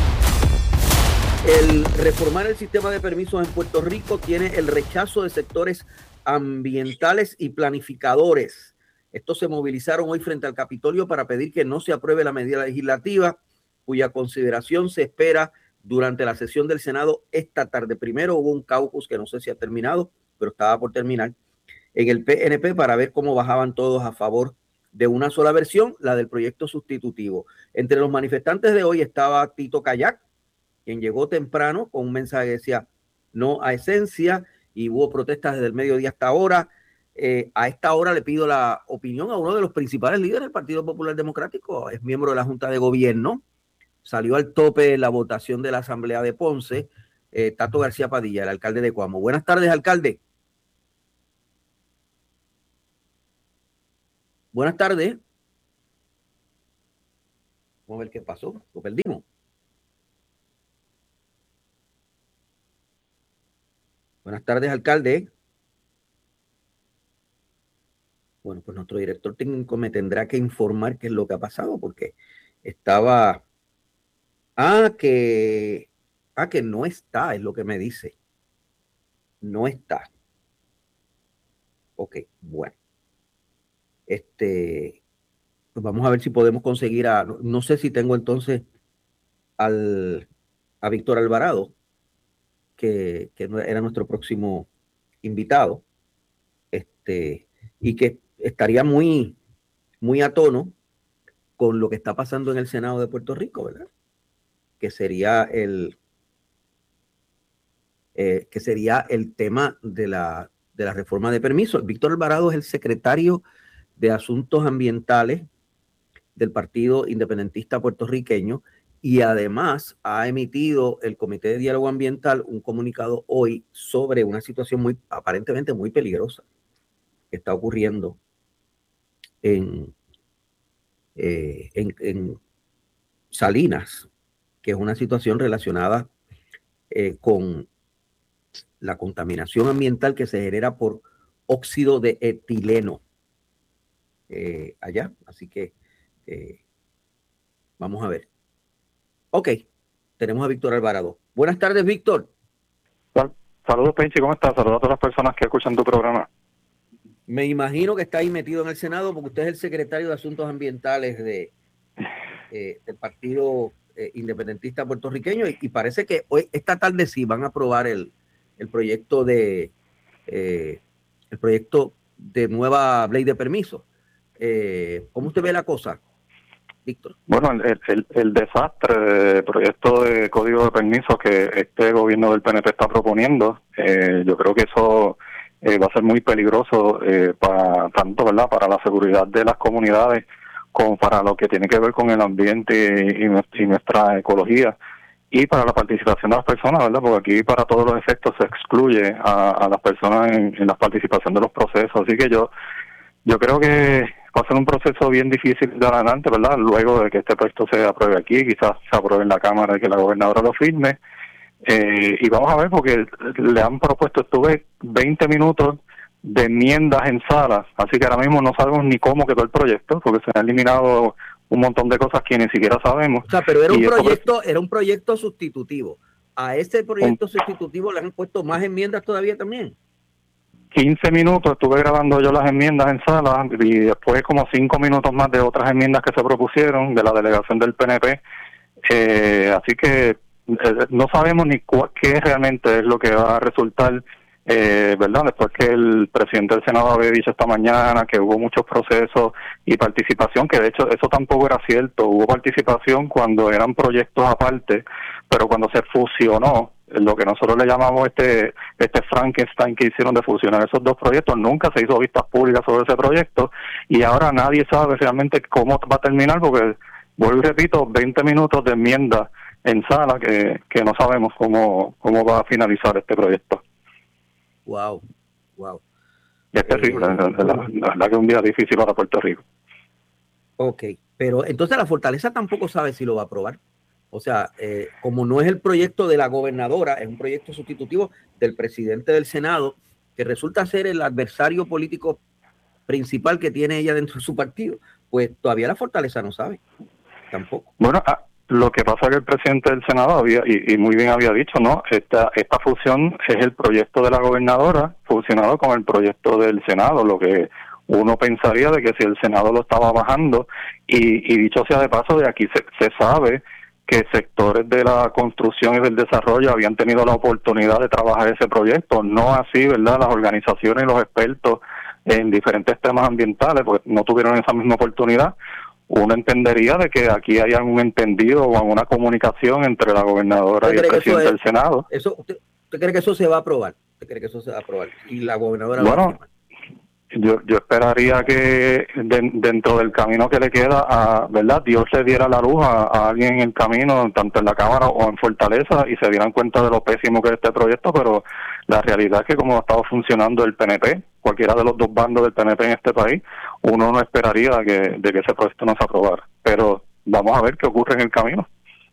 El reformar el sistema de permisos en Puerto Rico tiene el rechazo de sectores ambientales y planificadores. Estos se movilizaron hoy frente al Capitolio para pedir que no se apruebe la medida legislativa, cuya consideración se espera durante la sesión del Senado esta tarde. Primero hubo un caucus que no sé si ha terminado, pero estaba por terminar, en el P N P para ver cómo bajaban todos a favor de una sola versión, la del proyecto sustitutivo. Entre los manifestantes de hoy estaba Tito Kayak, quien llegó temprano con un mensaje que decía no a esencia, y hubo protestas desde el mediodía hasta ahora. Eh, a esta hora le pido la opinión a uno de los principales líderes del Partido Popular Democrático, es miembro de la Junta de Gobierno, salió al tope la votación de la Asamblea de Ponce, eh, Tato García Padilla, el alcalde de Coamo. Buenas tardes, alcalde. Buenas tardes. Vamos a ver qué pasó, lo perdimos. Buenas tardes, alcalde. Bueno, pues nuestro director técnico me tendrá que informar qué es lo que ha pasado, porque estaba... Ah, que... Ah, que no está, es lo que me dice. No está. Ok, bueno. Este... Pues vamos a ver si podemos conseguir a... No sé si tengo entonces al, a Víctor Alvarado, que, que era nuestro próximo invitado, este, y que estaría muy, muy a tono con lo que está pasando en el Senado de Puerto Rico, ¿verdad? Que sería el, eh, que sería el tema de la, de la reforma de permisos. Víctor Alvarado es el secretario de Asuntos Ambientales del Partido Independentista Puertorriqueño y además ha emitido el Comité de Diálogo Ambiental un comunicado hoy sobre una situación muy aparentemente muy peligrosa que está ocurriendo en, eh, en, en Salinas, que es una situación relacionada eh, con la contaminación ambiental que se genera por óxido de etileno eh, allá. Así que Eh, vamos a ver. Ok, tenemos a Víctor Alvarado. Buenas tardes, Víctor. Saludos, Penchi, ¿cómo estás? Saludos a todas las personas que escuchan tu programa. Me imagino que está ahí metido en el Senado porque usted es el secretario de Asuntos Ambientales de, eh, del Partido eh, Independentista Puertorriqueño y, y parece que hoy, esta tarde sí van a aprobar el, el proyecto de eh, el proyecto de nueva ley de permisos. Eh, ¿Cómo usted ve la cosa, Víctor? Bueno, el, el, el desastre de proyecto de código de permisos que este gobierno del P N P está proponiendo, eh, yo creo que eso eh, va a ser muy peligroso eh, para tanto, ¿verdad?, para la seguridad de las comunidades como para lo que tiene que ver con el ambiente y, y, y nuestra ecología y para la participación de las personas, ¿verdad?, porque aquí para todos los efectos se excluye a, a las personas en, en la participación de los procesos, así que yo yo creo que va a ser un proceso bien difícil de adelante, ¿verdad? Luego de que este proyecto se apruebe aquí, quizás se apruebe en la Cámara y que la gobernadora lo firme. Eh, y vamos a ver, porque le han propuesto, estuve veinte minutos de enmiendas en sala, así que ahora mismo no sabemos ni cómo quedó el proyecto, porque se han eliminado un montón de cosas que ni siquiera sabemos. O sea, pero era un y proyecto, era un proyecto sustitutivo. A ese proyecto un, sustitutivo le han puesto más enmiendas todavía también. quince minutos estuve grabando yo las enmiendas en sala y después como cinco minutos más de otras enmiendas que se propusieron de la delegación del P N P. Eh, así que eh, no sabemos ni cu- qué realmente es lo que va a resultar, eh, ¿verdad? Después que el presidente del Senado había dicho esta mañana que hubo muchos procesos y participación, que de hecho eso tampoco era cierto. Hubo participación cuando eran proyectos aparte, pero cuando se fusionó, lo que nosotros le llamamos este este Frankenstein que hicieron de fusionar esos dos proyectos, nunca se hizo vistas públicas sobre ese proyecto y ahora nadie sabe realmente cómo va a terminar porque, vuelvo y repito, veinte minutos de enmienda en sala que, que no sabemos cómo, cómo va a finalizar este proyecto. Wow, wow. Es terrible, eh, la, la, la verdad que es un día difícil para Puerto Rico. Ok, pero entonces la Fortaleza tampoco sabe si lo va a aprobar. O sea, eh, como no es el proyecto de la gobernadora, es un proyecto sustitutivo del presidente del Senado, que resulta ser el adversario político principal que tiene ella dentro de su partido, pues todavía la Fortaleza no sabe, tampoco. Bueno, ah, lo que pasa es que el presidente del Senado había, y, y muy bien había dicho, ¿no? Esta, esta fusión es el proyecto de la gobernadora fusionado con el proyecto del Senado, lo que uno pensaría de que si el Senado lo estaba bajando, y, y dicho sea de paso, de aquí se, se sabe que sectores de la construcción y del desarrollo habían tenido la oportunidad de trabajar ese proyecto, no así, ¿verdad?, las organizaciones y los expertos en diferentes temas ambientales, porque no tuvieron esa misma oportunidad. Uno entendería de que aquí hay algún entendido o alguna comunicación entre la gobernadora y el presidente del Senado. Eso, ¿usted, ¿Usted cree que eso se va a aprobar? ¿Usted cree que eso se va a aprobar? Y la gobernadora bueno, va a firmar. yo, yo esperaría que de, dentro del camino que le queda, a, ¿verdad? Dios le diera la luz a, a alguien en el camino, tanto en la Cámara o en Fortaleza, y se dieran cuenta de lo pésimo que es este proyecto, pero la realidad es que como ha estado funcionando el P N P, cualquiera de los dos bandos del P N P en este país, uno no esperaría que, de que ese proyecto no se aprobara. Pero vamos a ver qué ocurre en el camino.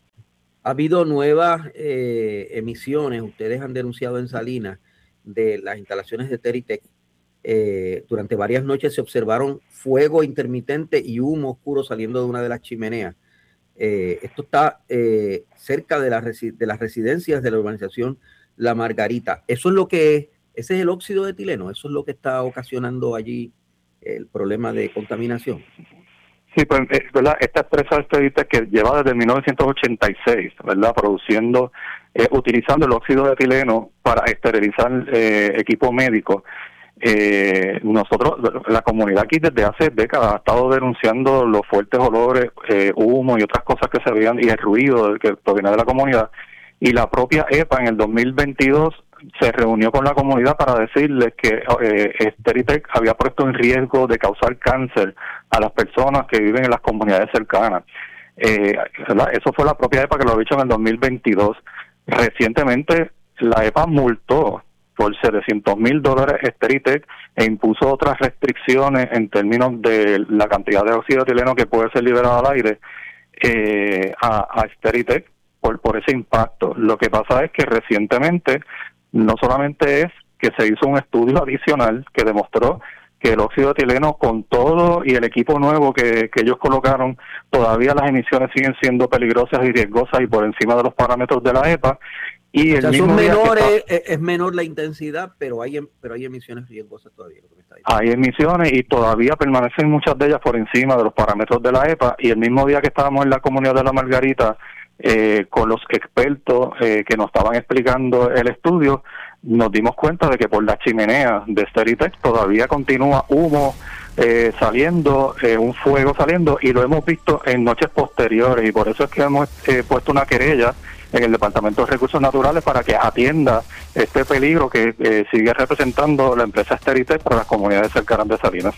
Ha habido nuevas eh, emisiones, ustedes han denunciado en Salinas, de las instalaciones de Teritec. Eh, durante varias noches se observaron fuego intermitente y humo oscuro saliendo de una de las chimeneas. Eh, esto está eh, cerca de, la resi- de las residencias de la urbanización La Margarita. Eso es lo que es, ese es el óxido de etileno, eso es lo que está ocasionando allí el problema de contaminación. Sí, pues, ¿verdad? Esta empresa de Teritec que lleva desde mil novecientos ochenta y seis, ¿verdad? Produciendo, eh, utilizando el óxido de etileno para esterilizar eh, equipo médico. Eh, nosotros, la comunidad aquí desde hace décadas ha estado denunciando los fuertes olores, eh, humo y otras cosas que se veían, y el ruido que proviene de la comunidad, y la propia E P A en el dos mil veintidós se reunió con la comunidad para decirles que eh, Teritec había puesto en riesgo de causar cáncer a las personas que viven en las comunidades cercanas. Eh, eso fue la propia E P A que lo ha dicho en el dos mil veintidós. Recientemente la E P A multó por setecientos mil dólares Teritec e impuso otras restricciones en términos de la cantidad de óxido de etileno que puede ser liberado al aire eh, a, a Teritec por, por ese impacto. Lo que pasa es que recientemente no solamente es que se hizo un estudio adicional que demostró que el óxido de etileno, con todo y el equipo nuevo que, que ellos colocaron, todavía las emisiones siguen siendo peligrosas y riesgosas y por encima de los parámetros de la E P A. Y el o sea, mismo son menores, está, es, es menor la intensidad, pero hay pero hay emisiones riesgosas todavía. Lo que me está diciendo. Hay emisiones y todavía permanecen muchas de ellas por encima de los parámetros de la E P A. Y el mismo día que estábamos en la comunidad de La Margarita, eh, con los expertos eh, que nos estaban explicando el estudio, nos dimos cuenta de que por la chimenea de Teritec todavía continúa humo eh, saliendo, eh, un fuego saliendo, y lo hemos visto en noches posteriores, y por eso es que hemos eh, puesto una querella en el Departamento de Recursos Naturales para que atienda este peligro que eh, sigue representando la empresa Teritec para las comunidades cercanas de Salinas.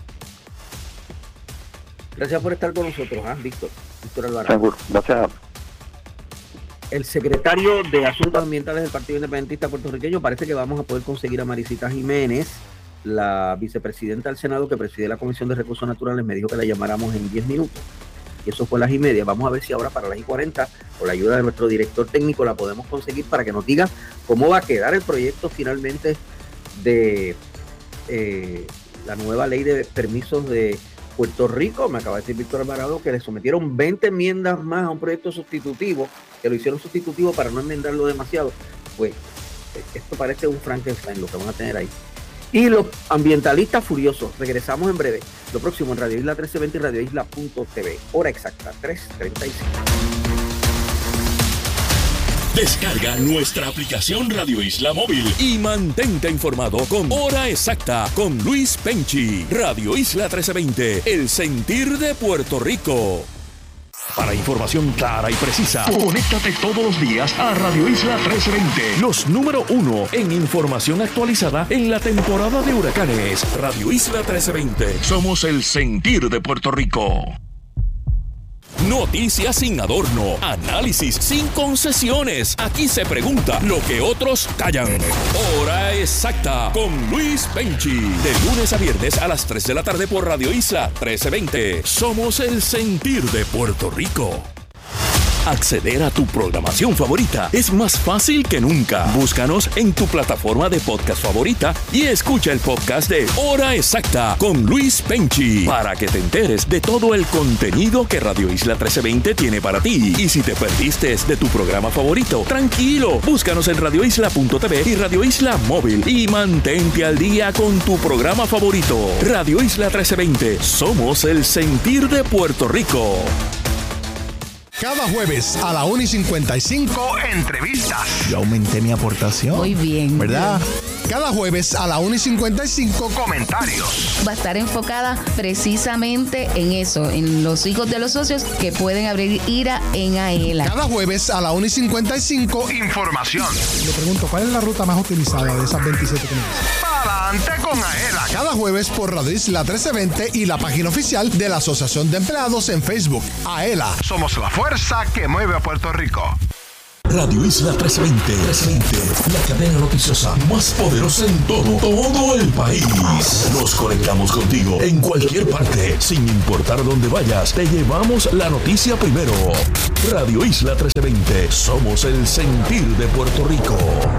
Gracias por estar con nosotros, ¿eh, Víctor? Víctor Alvarado. Seguro, gracias. El secretario de Asuntos Ambientales del Partido Independentista Puertorriqueño, parece que vamos a poder conseguir a Marisita Jiménez, la vicepresidenta del Senado que preside la Comisión de Recursos Naturales. Me dijo que la llamáramos en diez minutos. Y eso fue a las y media. Vamos a ver si ahora para las y cuarenta, con la ayuda de nuestro director técnico, la podemos conseguir para que nos diga cómo va a quedar el proyecto finalmente de eh, la nueva ley de permisos de Puerto Rico. Me acaba de decir Víctor Alvarado que le sometieron veinte enmiendas más a un proyecto sustitutivo, que lo hicieron sustitutivo para no enmendarlo demasiado. Pues esto parece un Frankenstein lo que van a tener ahí. Y los ambientalistas furiosos. Regresamos en breve. Lo próximo en Radio Isla trece veinte y Radio Isla punto t v. Hora exacta, tres treinta y cinco. Descarga nuestra aplicación Radio Isla Móvil y mantente informado con Hora Exacta con Luis Penchi. Radio Isla trece veinte, el sentir de Puerto Rico. Para información clara y precisa, conéctate todos los días a Radio Isla trece veinte. Los número uno en información actualizada en la temporada de huracanes. Radio Isla trece veinte. Somos el sentir de Puerto Rico. Noticias sin adorno, análisis sin concesiones. Aquí se pregunta lo que otros callan. Hora Exacta con Luis Penchi. De lunes a viernes a las tres de la tarde por Radio Isla trece veinte. Somos el sentir de Puerto Rico. Acceder a tu programación favorita es más fácil que nunca. Búscanos en tu plataforma de podcast favorita y escucha el podcast de Hora Exacta con Luis Penchi para que te enteres de todo el contenido que Radio Isla trece veinte tiene para ti. Y si te perdiste de tu programa favorito, tranquilo, búscanos en radio isla punto t v y Radio Isla Móvil y mantente al día con tu programa favorito. Radio Isla trece veinte, somos el sentir de Puerto Rico. Cada jueves a la una y cincuenta y cinco, entrevistas. Yo aumenté mi aportación. Muy bien. ¿Verdad? Cada jueves a la una y cincuenta y cinco, comentarios. Va a estar enfocada precisamente en eso, en los hijos de los socios que pueden abrir IRA en AELA. Cada jueves a la una y cincuenta y cinco, información. Le pregunto, ¿cuál es la ruta más utilizada de esas veintisiete que me dicen? Pa'lante con Aela. Cada jueves por Radio Isla trece veinte y la página oficial de la Asociación de Empleados en Facebook. Aela, somos la fuerza que mueve a Puerto Rico. Radio Isla trece veinte, la cadena noticiosa más poderosa en todo, todo el país. Nos conectamos contigo en cualquier parte, sin importar dónde vayas. Te llevamos la noticia primero. Radio Isla trece veinte, somos el sentir de Puerto Rico.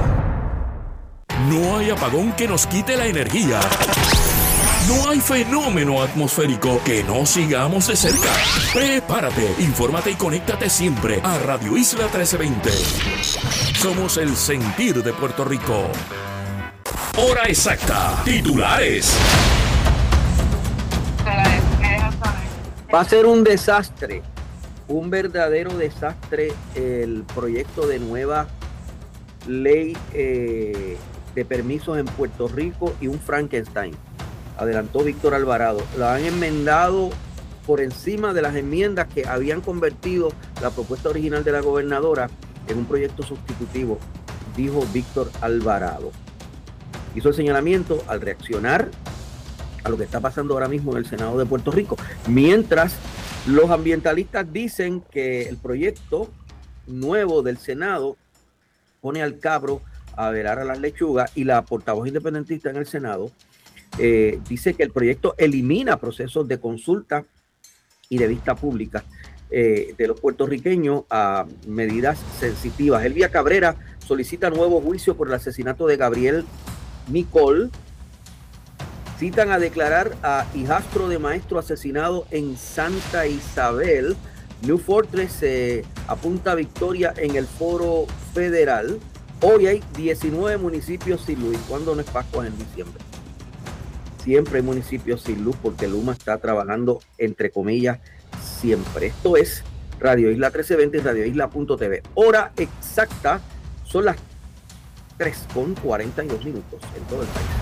No hay apagón que nos quite la energía. No hay fenómeno atmosférico que no sigamos de cerca. Prepárate, infórmate y conéctate siempre a Radio Isla trece veinte. Somos el sentir de Puerto Rico. Hora exacta. Titulares. Va a ser un desastre, un verdadero desastre el proyecto de nueva ley eh, de permisos en Puerto Rico y un Frankenstein. Adelantó Víctor Alvarado. La han enmendado por encima de las enmiendas que habían convertido la propuesta original de la gobernadora en un proyecto sustitutivo, dijo Víctor Alvarado. Hizo el señalamiento al reaccionar a lo que está pasando ahora mismo en el Senado de Puerto Rico, mientras los ambientalistas dicen que el proyecto nuevo del Senado pone al cabro a velar a las lechugas, y la portavoz independentista en el Senado Eh, dice que el proyecto elimina procesos de consulta y de vista pública eh, de los puertorriqueños a medidas sensitivas. Elvia Cabrera solicita nuevo juicio por el asesinato de Gabriel Nicol. Citan a declarar a hijastro de maestro asesinado en Santa Isabel. New Fortress eh, apunta a victoria en el foro federal. Hoy hay diecinueve municipios sin luz. ¿Cuándo no es Pascua? En diciembre. Siempre hay municipios sin luz porque Luma está trabajando, entre comillas, siempre. Esto es Radio Isla trece veinte y Radio Isla punto t v. Hora exacta, son las tres con cuarenta y dos minutos en todo el país.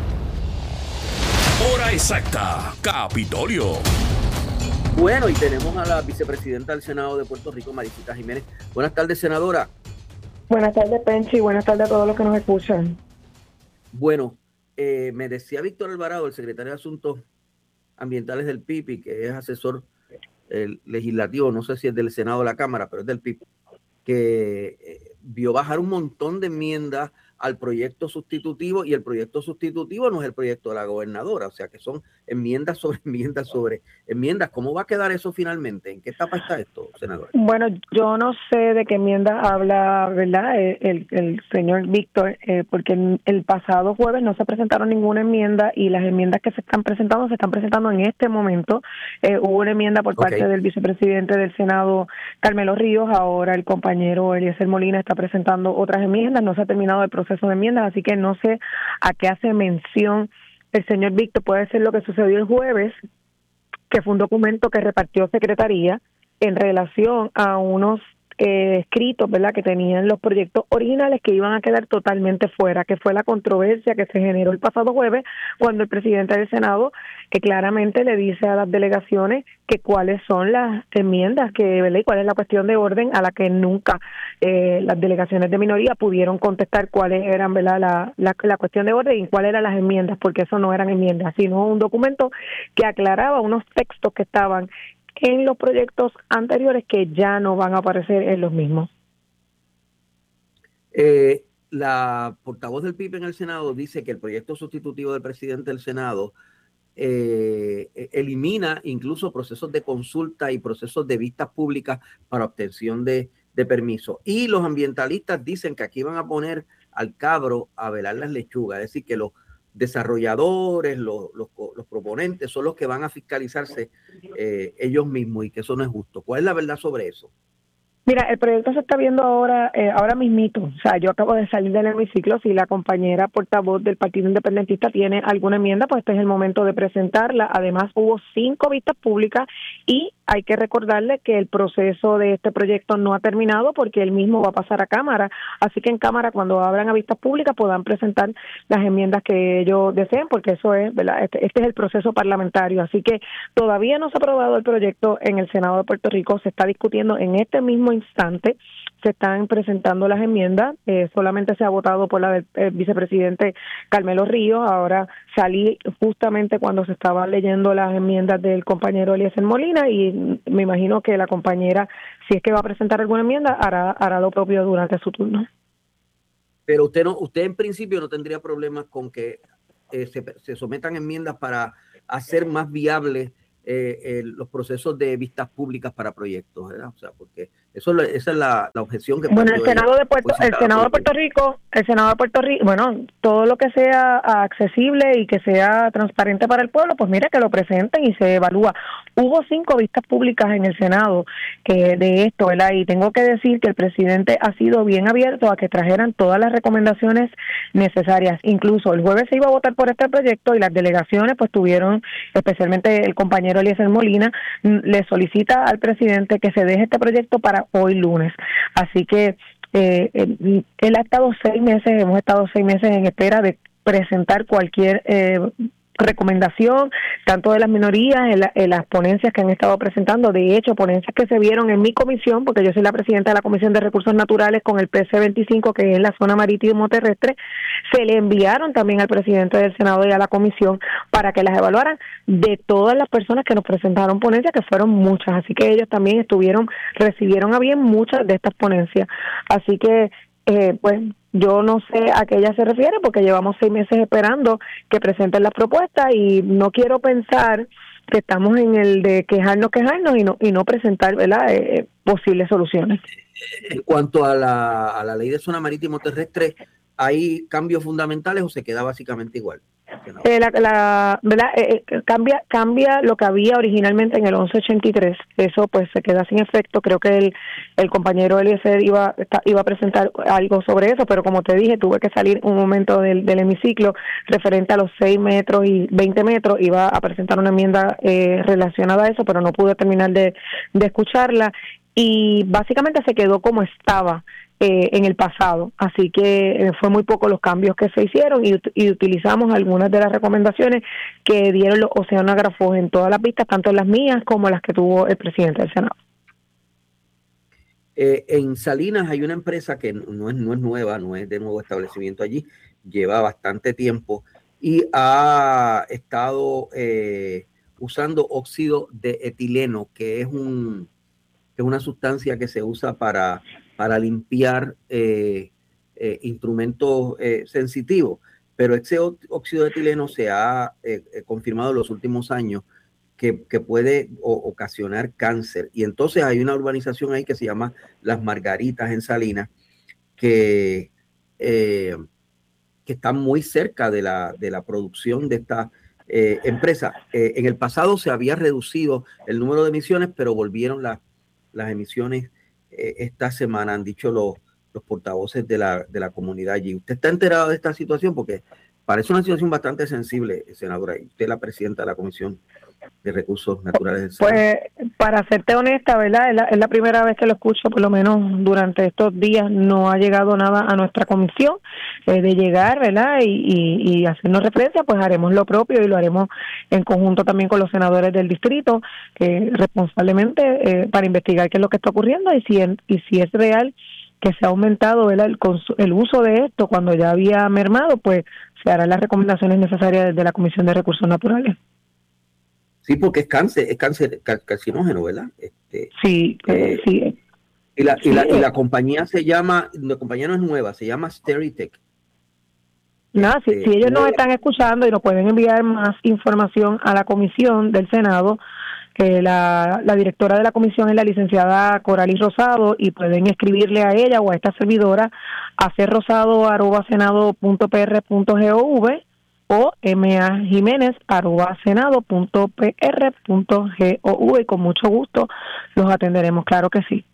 Hora exacta, Capitolio. Bueno, y tenemos a la vicepresidenta del Senado de Puerto Rico, Maricita Jiménez. Buenas tardes, senadora. Buenas tardes, Penchi, y buenas tardes a todos los que nos escuchan. Bueno, Eh, me decía Víctor Alvarado, el secretario de Asuntos Ambientales del P I P I, que es asesor eh, legislativo, no sé si es del Senado o la Cámara, pero es del P I P I, que eh, vio bajar un montón de enmiendas al proyecto sustitutivo, y el proyecto sustitutivo no es el proyecto de la gobernadora, o sea que son enmiendas sobre enmiendas sobre enmiendas. ¿Cómo va a quedar eso finalmente? ¿En qué etapa está esto, senador? Bueno, yo no sé de qué enmienda habla, ¿verdad? El, el, el señor Víctor, eh, porque el, el pasado jueves no se presentaron ninguna enmienda, y las enmiendas que se están presentando se están presentando en este momento. Eh, hubo una enmienda por parte okay. del vicepresidente del Senado, Carmelo Ríos. Ahora el compañero Eliezer Molina está presentando otras enmiendas. No se ha terminado el proceso de enmiendas, así que no sé a qué hace mención el señor Víctor. Puede ser lo que sucedió el jueves, que fue un documento que repartió Secretaría en relación a unos eh, escritos, ¿verdad?, que tenían los proyectos originales que iban a quedar totalmente fuera, que fue la controversia que se generó el pasado jueves cuando el presidente del Senado que claramente le dice a las delegaciones que cuáles son las enmiendas, que, ¿verdad?, y cuál es la cuestión de orden a la que nunca eh, las delegaciones de minoría pudieron contestar cuáles eran, ¿verdad?, la, la, la cuestión de orden y cuáles eran las enmiendas, porque eso no eran enmiendas, sino un documento que aclaraba unos textos que estaban en los proyectos anteriores que ya no van a aparecer en los mismos. Eh, la portavoz del P I P en el Senado dice que el proyecto sustitutivo del presidente del Senado eh, elimina incluso procesos de consulta y procesos de vistas públicas para obtención de, de permiso. Y los ambientalistas dicen que aquí van a poner al cabro a velar las lechugas, es decir, que los desarrolladores, los, los, los proponentes son los que van a fiscalizarse eh, ellos mismos, y que eso no es justo. ¿Cuál es la verdad sobre eso? Mira, el proyecto se está viendo ahora, eh, ahora mismito. O sea, yo acabo de salir del hemiciclo. Si la compañera portavoz del Partido Independentista tiene alguna enmienda, pues este es el momento de presentarla. Además, hubo cinco vistas públicas y hay que recordarle que el proceso de este proyecto no ha terminado porque el mismo va a pasar a Cámara. Así que en Cámara, cuando abran a vistas públicas, puedan presentar las enmiendas que ellos deseen, porque eso es, ¿verdad? Este, este es el proceso parlamentario. Así que todavía no se ha aprobado el proyecto en el Senado de Puerto Rico. Se está discutiendo en este mismo instante. se están presentando las enmiendas. Eh, solamente se ha votado por la del eh, vicepresidente Carmelo Ríos. Ahora salí justamente cuando se estaban leyendo las enmiendas del compañero Eliezer Molina y me imagino que la compañera, si es que va a presentar alguna enmienda, hará, hará lo propio durante su turno. Pero usted no, usted en principio no tendría problemas con que eh, se, se sometan enmiendas para hacer más viables eh, eh, los procesos de vistas públicas para proyectos, ¿verdad? O sea, porque eso esa es la, la objeción que bueno el Senado de Puerto el Senado de Puerto Rico el Senado de Puerto Rico bueno todo lo que sea accesible y que sea transparente para el pueblo, pues mira, que lo presenten y se evalúa. Hubo cinco vistas públicas en el Senado que de esto, ¿verdad? Y tengo que decir que el presidente ha sido bien abierto a que trajeran todas las recomendaciones necesarias. Incluso el jueves se iba a votar por este proyecto y las delegaciones pues tuvieron, especialmente el compañero Eliezer Molina, le solicita al presidente que se deje este proyecto para hoy lunes. Así que eh, él, él ha estado seis meses, hemos estado seis meses en espera de presentar cualquier eh, recomendación, tanto de las minorías, en, la, en las ponencias que han estado presentando. De hecho, ponencias que se vieron en mi comisión, porque yo soy la presidenta de la Comisión de Recursos Naturales con el P C veinticinco, que es la zona marítimo terrestre, se le enviaron también al presidente del Senado y a la comisión para que las evaluaran, de todas las personas que nos presentaron ponencias, que fueron muchas. Así que ellos también estuvieron, recibieron a bien muchas de estas ponencias. Así que, eh, pues, yo no sé a qué ella se refiere, porque llevamos seis meses esperando que presenten las propuestas y no quiero pensar que estamos en el de quejarnos, quejarnos y no y no presentar, ¿verdad?, eh, posibles soluciones. En cuanto a la, a la ley de zona marítimo terrestre, ¿hay cambios fundamentales o se queda básicamente igual? Eh, la, la, ¿verdad? Eh, cambia cambia lo que había originalmente en el once ochenta y tres. Eso pues se queda sin efecto. Creo que el, el compañero Eliezer iba, iba a presentar algo sobre eso, pero como te dije, tuve que salir un momento del, del hemiciclo referente a los seis metros y veinte metros. Iba a presentar una enmienda eh, relacionada a eso, pero no pude terminar de, de escucharla. Y básicamente se quedó como estaba eh, en el pasado, así que eh, fue muy poco los cambios que se hicieron y, y utilizamos algunas de las recomendaciones que dieron los oceanógrafos en todas las vistas, tanto las mías como las que tuvo el presidente del Senado. Eh, en Salinas hay una empresa que no es, no es nueva, no es de nuevo establecimiento allí, lleva bastante tiempo y ha estado eh, usando óxido de etileno, que es un que es una sustancia que se usa para, para limpiar eh, eh, instrumentos eh, sensitivos, pero ese óxido de etileno se ha eh, confirmado en los últimos años que, que puede o, ocasionar cáncer. Y entonces hay una urbanización ahí que se llama Las Margaritas en Salinas, que, eh, que está muy cerca de la, de la producción de esta eh, empresa. Eh, en el pasado se había reducido el número de emisiones, pero volvieron las las emisiones eh, esta semana, han dicho los, los portavoces de la, de la comunidad allí. ¿Usted está enterado de esta situación? Porque parece una situación bastante sensible, senadora, y usted es la presidenta de la Comisión de Recursos Naturales del Senado. Pues, para serte honesta, ¿verdad? Es la, es la primera vez que lo escucho, por lo menos durante estos días no ha llegado nada a nuestra comisión eh, de llegar, ¿verdad? Y, y, y hacernos referencia, pues haremos lo propio y lo haremos en conjunto también con los senadores del distrito, que responsablemente eh, para investigar qué es lo que está ocurriendo y si, y si es real que se ha aumentado, ¿verdad?, el, el uso de esto cuando ya había mermado, pues se harán las recomendaciones necesarias desde la Comisión de Recursos Naturales. Sí, porque es cáncer, es cáncer carcinógeno, ¿verdad? Este, sí, eh, sí. Y la, sí, y, la, eh. y la compañía se llama, la compañía no es nueva, se llama Steritech. No, este, si, si ellos no, nos están escuchando y nos pueden enviar más información a la comisión del Senado, que la, la directora de la comisión es la licenciada Coralis Rosado, y pueden escribirle a ella o a esta servidora a crrosado arroba senado punto p r punto gov o ma jiménez arroba senado punto p r punto gov, y con mucho gusto los atenderemos, claro que sí.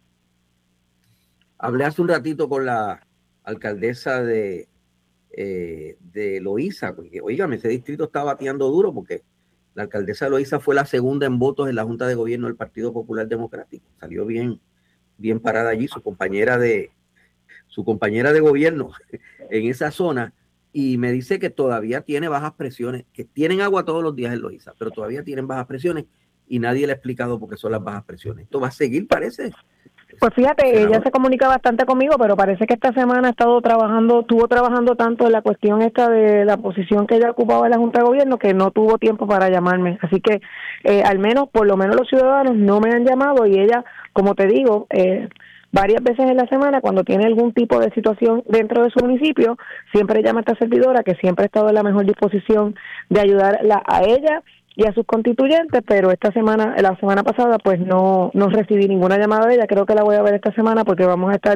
Hablé hace un ratito con la alcaldesa de, eh, de Loíza, porque, oígame, ese distrito está bateando duro porque la alcaldesa de Loíza fue la segunda en votos en la Junta de Gobierno del Partido Popular Democrático. Salió bien, bien parada allí, su compañera de, su compañera de gobierno en esa zona, y me dice que todavía tiene bajas presiones, que tienen agua todos los días en Loíza, pero todavía tienen bajas presiones y nadie le ha explicado por qué son las bajas presiones. Esto va a seguir, parece, Pues fíjate, ella se comunica bastante conmigo, pero parece que esta semana ha estado trabajando, estuvo trabajando tanto en la cuestión esta de la posición que ella ocupaba en la Junta de Gobierno que no tuvo tiempo para llamarme. Así que eh, al menos, por lo menos los ciudadanos no me han llamado y ella, como te digo, eh, varias veces en la semana, cuando tiene algún tipo de situación dentro de su municipio, siempre llama a esta servidora, que siempre ha estado en la mejor disposición de ayudarla a ella y a sus constituyentes, pero esta semana, la semana pasada, pues no, no recibí ninguna llamada de ella. Creo que la voy a ver esta semana porque vamos a estar